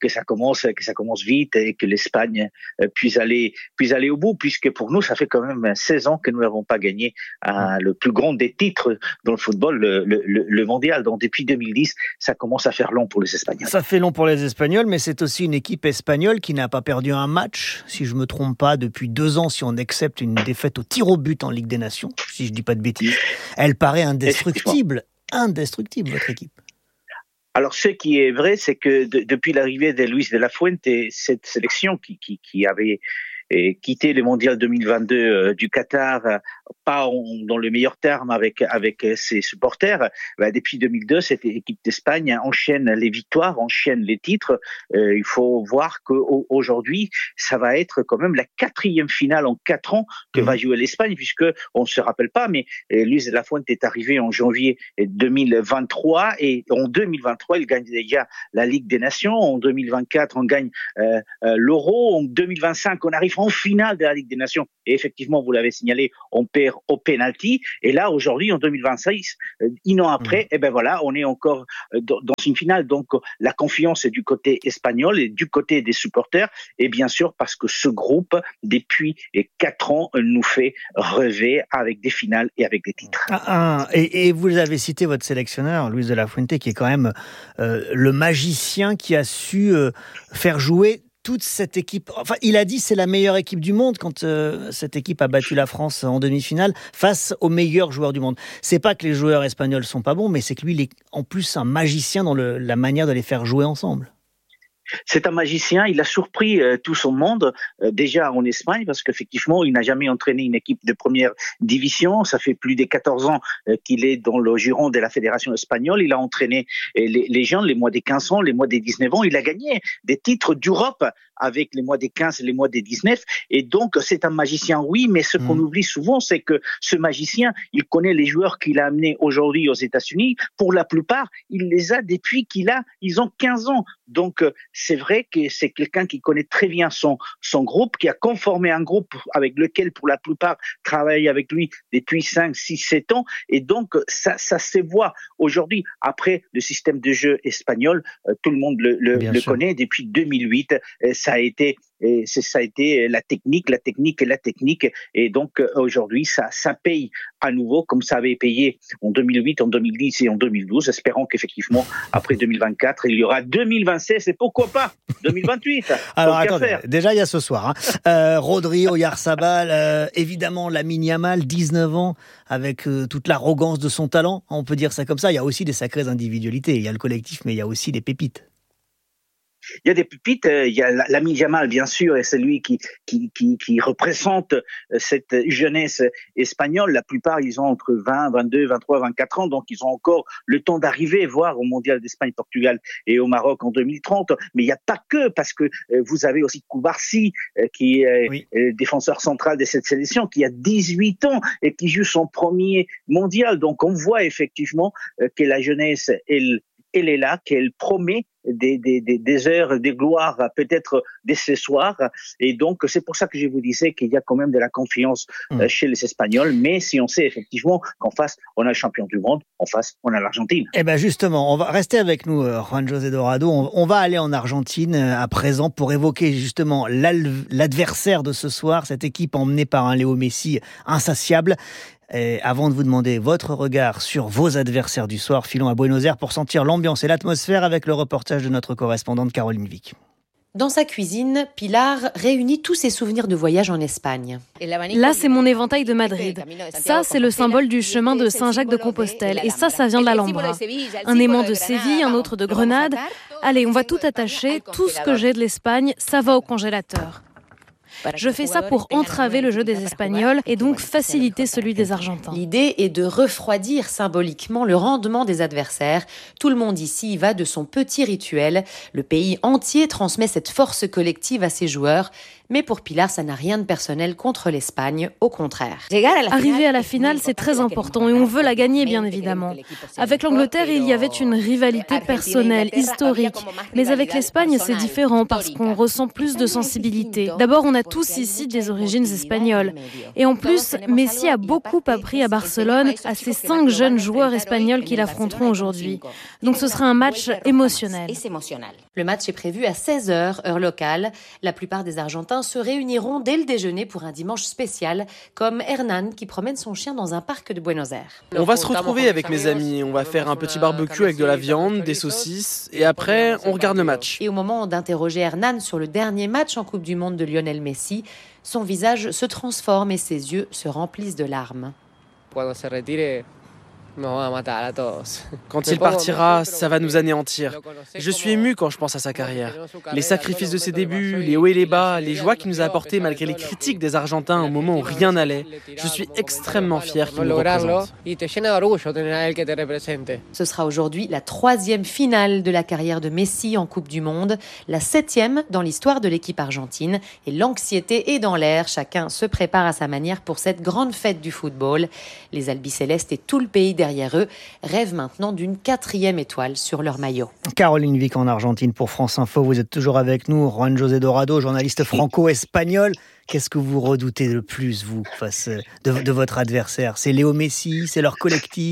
que ça commence, que ça commence vite et que l'Espagne euh, puisse aller, puisse aller au bout, puisque pour nous, ça fait quand même seize ans que nous n'avons pas gagné euh, le plus grand des titres dans le football, le, le, le mondial. Donc depuis deux mille dix, ça commence à faire long pour les Espagnols. Ça fait long pour les Espagnols, mais c'est aussi une équipe espagnole qui n'a pas perdu un match, si je me trompe pas, depuis deux ans, si on accepte une défaite au tir au but en Ligue des Nations, si je dis pas de bêtises. Elle paraît indestructible, indestructible, votre équipe. Alors, ce qui est vrai, c'est que de, depuis l'arrivée de Luis de la Fuente, cette sélection qui, qui, qui avait et quitté le mondial deux mille vingt-deux euh, du Qatar, euh, pas en, dans le meilleur terme avec avec ses supporters. Bah, depuis deux mille deux, cette équipe d'Espagne enchaîne les victoires, enchaîne les titres. Euh, il faut voir qu'aujourd'hui, ça va être quand même la quatrième finale en quatre ans que mmh. va jouer l'Espagne, puisque on ne se rappelle pas, mais euh, Luis de la Fuente est arrivé en janvier deux mille vingt-trois et en deux mille vingt-trois, il gagne déjà la Ligue des Nations. En deux mille vingt-quatre, on gagne euh, euh, l'Euro. En deux mille vingt-cinq, on arrive en finale de la Ligue des Nations. Et effectivement, vous l'avez signalé, on perd au penalty. Et là, aujourd'hui, en deux mille vingt-six, euh, un an après, mmh. eh ben voilà, on est encore euh, dans, dans une finale. Donc, la confiance est du côté espagnol et du côté des supporters. Et bien sûr, parce que ce groupe, depuis quatre ans, nous fait rêver avec des finales et avec des titres. Ah, ah, et, et vous avez cité votre sélectionneur, Luis de la Fuente, qui est quand même euh, le magicien qui a su euh, faire jouer toute cette équipe. Enfin, il a dit c'est la meilleure équipe du monde quand euh, cette équipe a battu la France en demi-finale face aux meilleurs joueurs du monde. C'est pas que les joueurs espagnols sont pas bons, mais c'est que lui, il est en plus un magicien dans le, la manière de les faire jouer ensemble. C'est un magicien, il a surpris euh, tout son monde, euh, déjà en Espagne, parce qu'effectivement, il n'a jamais entraîné une équipe de première division. Ça fait plus de quatorze ans euh, qu'il est dans le giron de la Fédération espagnole. Il a entraîné euh, les, les gens, les mois des quinze ans, les mois des dix-neuf ans. Il a gagné des titres d'Europe avec les mois des quinze et les mois des dix-neuf. Et donc, c'est un magicien, oui, mais ce mmh. qu'on oublie souvent, c'est que ce magicien, il connaît les joueurs qu'il a amenés aujourd'hui aux États-Unis. Pour la plupart, il les a depuis qu'il a, ils ont quinze ans. Donc, c'est vrai que c'est quelqu'un qui connaît très bien son, son groupe, qui a conformé un groupe avec lequel, pour la plupart, travaille avec lui depuis cinq, six, sept ans. Et donc, ça, ça se voit aujourd'hui. Après, le système de jeu espagnol, euh, tout le monde le, le, le connaît depuis deux mille huit. Euh, ça a été Et c'est, ça a été la technique, la technique et la technique. Et donc, aujourd'hui, ça, ça paye à nouveau, comme ça avait payé en deux mille huit, en deux mille dix et en deux mille douze. Espérons qu'effectivement, après deux mille vingt-quatre, il y aura deux mille vingt-six et pourquoi pas deux mille vingt-huit. Alors, attendez, faire. déjà, il y a ce soir. Hein. Euh, Rodri, Oyarzabal, euh, évidemment, Lamine Yamal, dix-neuf ans, avec euh, toute l'arrogance de son talent. On peut dire ça comme ça. Il y a aussi des sacrées individualités. Il y a le collectif, mais il y a aussi des pépites. Il y a des pépites, il y a Lamine Yamal bien sûr, et c'est lui qui, qui, qui, qui représente cette jeunesse espagnole. La plupart, ils ont entre vingt, vingt-deux, vingt-trois, vingt-quatre ans, donc ils ont encore le temps d'arriver, voire au Mondial d'Espagne, Portugal et au Maroc en deux mille trente. Mais il n'y a pas que, parce que vous avez aussi Koubarsi, qui est oui. défenseur central de cette sélection, qui a dix-huit ans et qui joue son premier mondial. Donc on voit effectivement que la jeunesse, elle, elle est là, qu'elle promet Des, des, des, des heures, des gloires, peut-être dès ce soir. Et donc, c'est pour ça que je vous disais qu'il y a quand même de la confiance mmh. chez les Espagnols. Mais si on sait effectivement qu'en face, on a le champion du monde, en face, on a l'Argentine. Eh bien, justement, on va rester avec nous, Juan José Dorado. On, on va aller en Argentine à présent pour évoquer justement l'adversaire de ce soir, cette équipe emmenée par un Léo Messi insatiable. Et avant de vous demander votre regard sur vos adversaires du soir, filons à Buenos Aires pour sentir l'ambiance et l'atmosphère avec le reportage de notre correspondante Caroline Vic. Dans sa cuisine, Pilar réunit tous ses souvenirs de voyage en Espagne. Là, c'est mon éventail de Madrid. Ça, c'est le symbole du chemin de Saint-Jacques-de-Compostelle. Et ça, ça vient de l'Alhambra. Un aimant de Séville, un autre de Grenade. Allez, on va tout attacher. Tout ce que j'ai de l'Espagne, ça va au congélateur. Je fais ça pour entraver le jeu des Espagnols et donc faciliter celui des Argentins. L'idée est de refroidir symboliquement le rendement des adversaires. Tout le monde ici va de son petit rituel. Le pays entier transmet cette force collective à ses joueurs. Mais pour Pilar, ça n'a rien de personnel contre l'Espagne, au contraire. Arriver à la finale, c'est très important et on veut la gagner, bien évidemment. Avec l'Angleterre, il y avait une rivalité personnelle, historique. Mais avec l'Espagne, c'est différent parce qu'on ressent plus de sensibilité. D'abord, on a tous ici des origines espagnoles. Et en plus, Messi a beaucoup appris à Barcelone, à ces cinq jeunes joueurs espagnols qui l'affronteront aujourd'hui. Donc ce sera un match émotionnel. Le match est prévu à seize heures, heure locale. La plupart des Argentins se réuniront dès le déjeuner pour un dimanche spécial, comme Hernan qui promène son chien dans un parc de Buenos Aires. On va se retrouver avec mes amis, on va faire un petit barbecue avec de la viande, des saucisses, et après on regarde le match. Et au moment d'interroger Hernan sur le dernier match en Coupe du Monde de Lionel Messi, son visage se transforme et ses yeux se remplissent de larmes. Quand il partira, ça va nous anéantir. Je suis ému quand je pense à sa carrière. Les sacrifices de ses débuts, les hauts et les bas, les joies qu'il nous a apportées malgré les critiques des Argentins au moment où rien n'allait. Je suis extrêmement fier qu'il nous représente. Ce sera aujourd'hui la troisième finale de la carrière de Messi en Coupe du Monde, la septième dans l'histoire de l'équipe argentine. Et l'anxiété est dans l'air. Chacun se prépare à sa manière pour cette grande fête du football. Les albicélestes et tout le pays derrière eux rêvent maintenant d'une quatrième étoile sur leur maillot. Caroline Vic en Argentine pour France Info. Vous êtes toujours avec nous. Juan José Dorado, journaliste franco-espagnol. Qu'est-ce que vous redoutez le plus, vous, face de, de votre adversaire ? C'est Léo Messi ? C'est leur collectif ?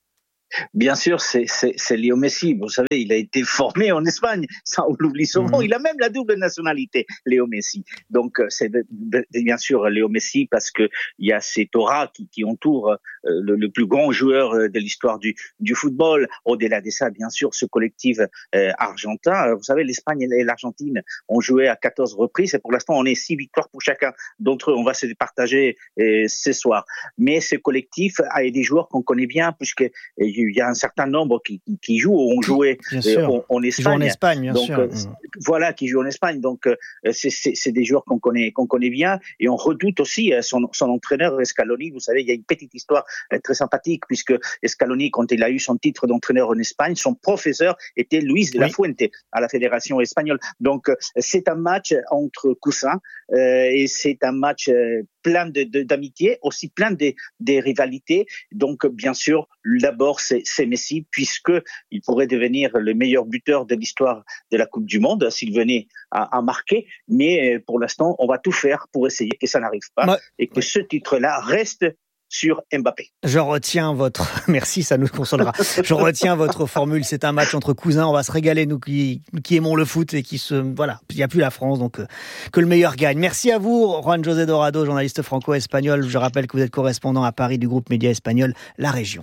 Bien sûr, c'est, c'est, c'est Léo Messi. Vous savez, il a été formé en Espagne. Ça, on l'oublie souvent. Mmh. Il a même la double nationalité, Léo Messi. Donc, c'est bien sûr Léo Messi parce que il y a cette aura qui, qui entoure euh, le, le plus grand joueur de l'histoire du, du football. Au-delà de ça, bien sûr, ce collectif euh, argentin. Vous savez, l'Espagne et l'Argentine ont joué à quatorze reprises et pour l'instant, on est six victoires pour chacun d'entre eux. On va se partager euh, ce soir. Mais ce collectif a des joueurs qu'on connaît bien puisque euh, il y a un certain nombre qui, qui, qui jouent ou ont joué euh, en, en Espagne. En Espagne, bien Donc, sûr. Euh, voilà, qui jouent en Espagne. Donc, euh, c'est, c'est, c'est des joueurs qu'on connaît, qu'on connaît bien. Et on redoute aussi euh, son, son entraîneur Scaloni. Vous savez, il y a une petite histoire euh, très sympathique puisque Scaloni, quand il a eu son titre d'entraîneur en Espagne, son professeur était Luis de la oui. Fuente à la Fédération espagnole. Donc, euh, c'est un match entre cousins euh, et c'est un match euh, plein de, de, d'amitié, aussi plein de, de rivalités. Donc, bien sûr, d'abord, c'est, c'est Messi, puisqu'il pourrait devenir le meilleur buteur de l'histoire de la Coupe du Monde s'il venait à, à marquer. Mais pour l'instant, on va tout faire pour essayer que ça n'arrive pas ouais. et que ouais. ce titre-là reste sur Mbappé. Je retiens votre... Merci, ça nous consolera. Je retiens votre formule. C'est un match entre cousins. On va se régaler, nous qui, qui aimons le foot et qui se... Voilà, il n'y a plus la France, donc euh, que le meilleur gagne. Merci à vous, Juan José Dorado, journaliste franco-espagnol. Je rappelle que vous êtes correspondant à Paris du groupe média espagnol La Région.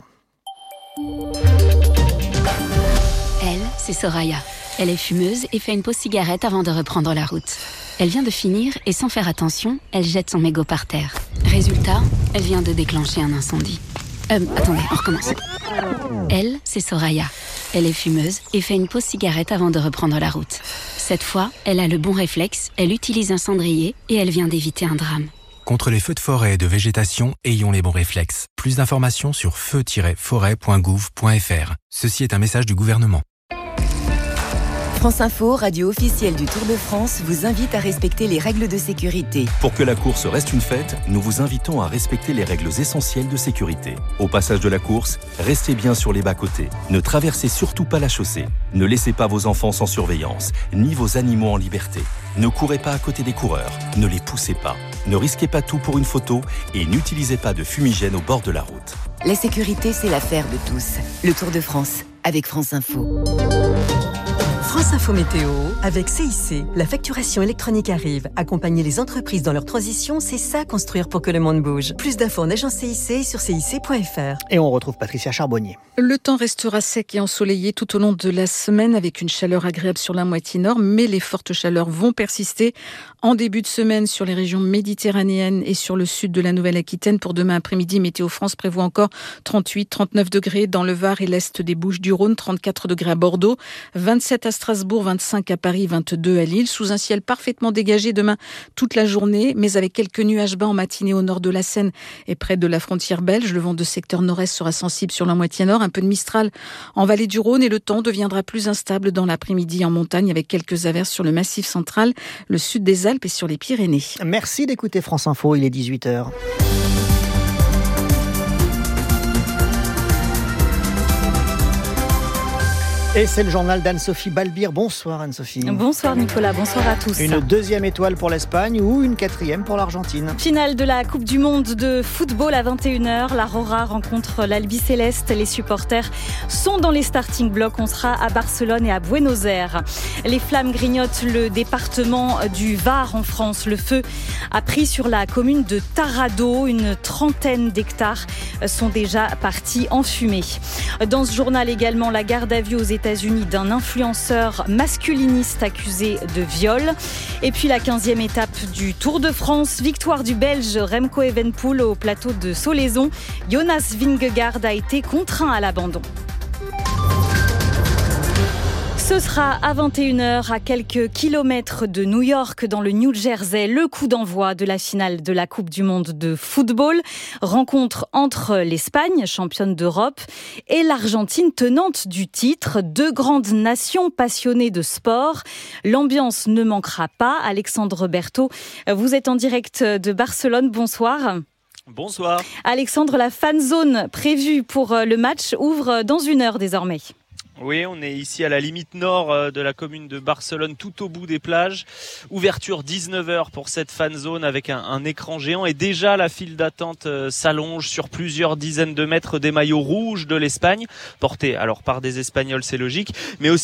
Elle, c'est Soraya. Elle est fumeuse et fait une pause cigarette avant de reprendre la route. Elle vient de finir et sans faire attention, elle jette son mégot par terre. Résultat, elle vient de déclencher un incendie. Euh, attendez, on recommence. Elle, c'est Soraya. Elle est fumeuse et fait une pause cigarette avant de reprendre la route. Cette fois, elle a le bon réflexe, elle utilise un cendrier et elle vient d'éviter un drame. Contre les feux de forêt et de végétation, ayons les bons réflexes. Plus d'informations sur feu tiret forêt point gouv point f r. Ceci est un message du gouvernement. France Info, radio officielle du Tour de France, vous invite à respecter les règles de sécurité. Pour que la course reste une fête, nous vous invitons à respecter les règles essentielles de sécurité. Au passage de la course, restez bien sur les bas-côtés. Ne traversez surtout pas la chaussée. Ne laissez pas vos enfants sans surveillance, ni vos animaux en liberté. Ne courez pas à côté des coureurs. Ne les poussez pas. Ne risquez pas tout pour une photo et n'utilisez pas de fumigène au bord de la route. La sécurité, c'est l'affaire de tous. Le Tour de France, avec France Info. France Info Météo, avec C I C, la facturation électronique arrive. Accompagner les entreprises dans leur transition, c'est ça construire pour que le monde bouge. Plus d'infos en agence C I C sur C I C point F R. Et on retrouve Patricia Charbonnier. Le temps restera sec et ensoleillé tout au long de la semaine avec une chaleur agréable sur la moitié nord, mais les fortes chaleurs vont persister en début de semaine sur les régions méditerranéennes et sur le sud de la Nouvelle-Aquitaine. Pour demain après-midi, Météo France prévoit encore trente-huit, trente-neuf degrés dans le Var et l'est des Bouches-du-Rhône, trente-quatre degrés à Bordeaux, vingt-sept à Strasbourg, vingt-cinq à Paris, vingt-deux à Lille, sous un ciel parfaitement dégagé demain toute la journée, mais avec quelques nuages bas en matinée au nord de la Seine et près de la frontière belge. Le vent de secteur nord-est sera sensible sur la moitié nord, un peu de Mistral en vallée du Rhône et le temps deviendra plus instable dans l'après-midi en montagne avec quelques averses sur le massif central, le sud des Alpes et sur les Pyrénées. Merci d'écouter France Info, il est dix-huit heures. Et c'est le journal d'Anne-Sophie Balbir. Bonsoir Anne-Sophie. Bonsoir Nicolas, bonsoir à tous. Une deuxième étoile pour l'Espagne ou une quatrième pour l'Argentine. Finale de la Coupe du Monde de football à vingt et une heures. La Rora rencontre l'Albi Céleste. Les supporters sont dans les starting blocks. On sera à Barcelone et à Buenos Aires. Les flammes grignotent le département du Var en France. Le feu a pris sur la commune de Tarado. Une trentaine d'hectares sont déjà partis en fumée. Dans ce journal également, la garde à vue aux États-Unis d'un influenceur masculiniste accusé de viol. Et puis la quinzième étape du Tour de France, victoire du Belge Remco Evenepoel au plateau de Solaizon. Jonas Vingegaard a été contraint à l'abandon. Ce sera à vingt et une heures, à quelques kilomètres de New York, dans le New Jersey, le coup d'envoi de la finale de la Coupe du Monde de football. Rencontre entre l'Espagne, championne d'Europe, et l'Argentine, tenante du titre. Deux grandes nations passionnées de sport. L'ambiance ne manquera pas. Alexandre Berthaud, vous êtes en direct de Barcelone. Bonsoir. Bonsoir. Alexandre, la fan zone prévue pour le match ouvre dans une heure désormais. Oui, on est ici à la limite nord de la commune de Barcelone, tout au bout des plages. Ouverture dix-neuf heures pour cette fan zone avec un, un écran géant. Et déjà, la file d'attente s'allonge sur plusieurs dizaines de mètres des maillots rouges de l'Espagne, portés alors par des Espagnols, c'est logique, mais aussi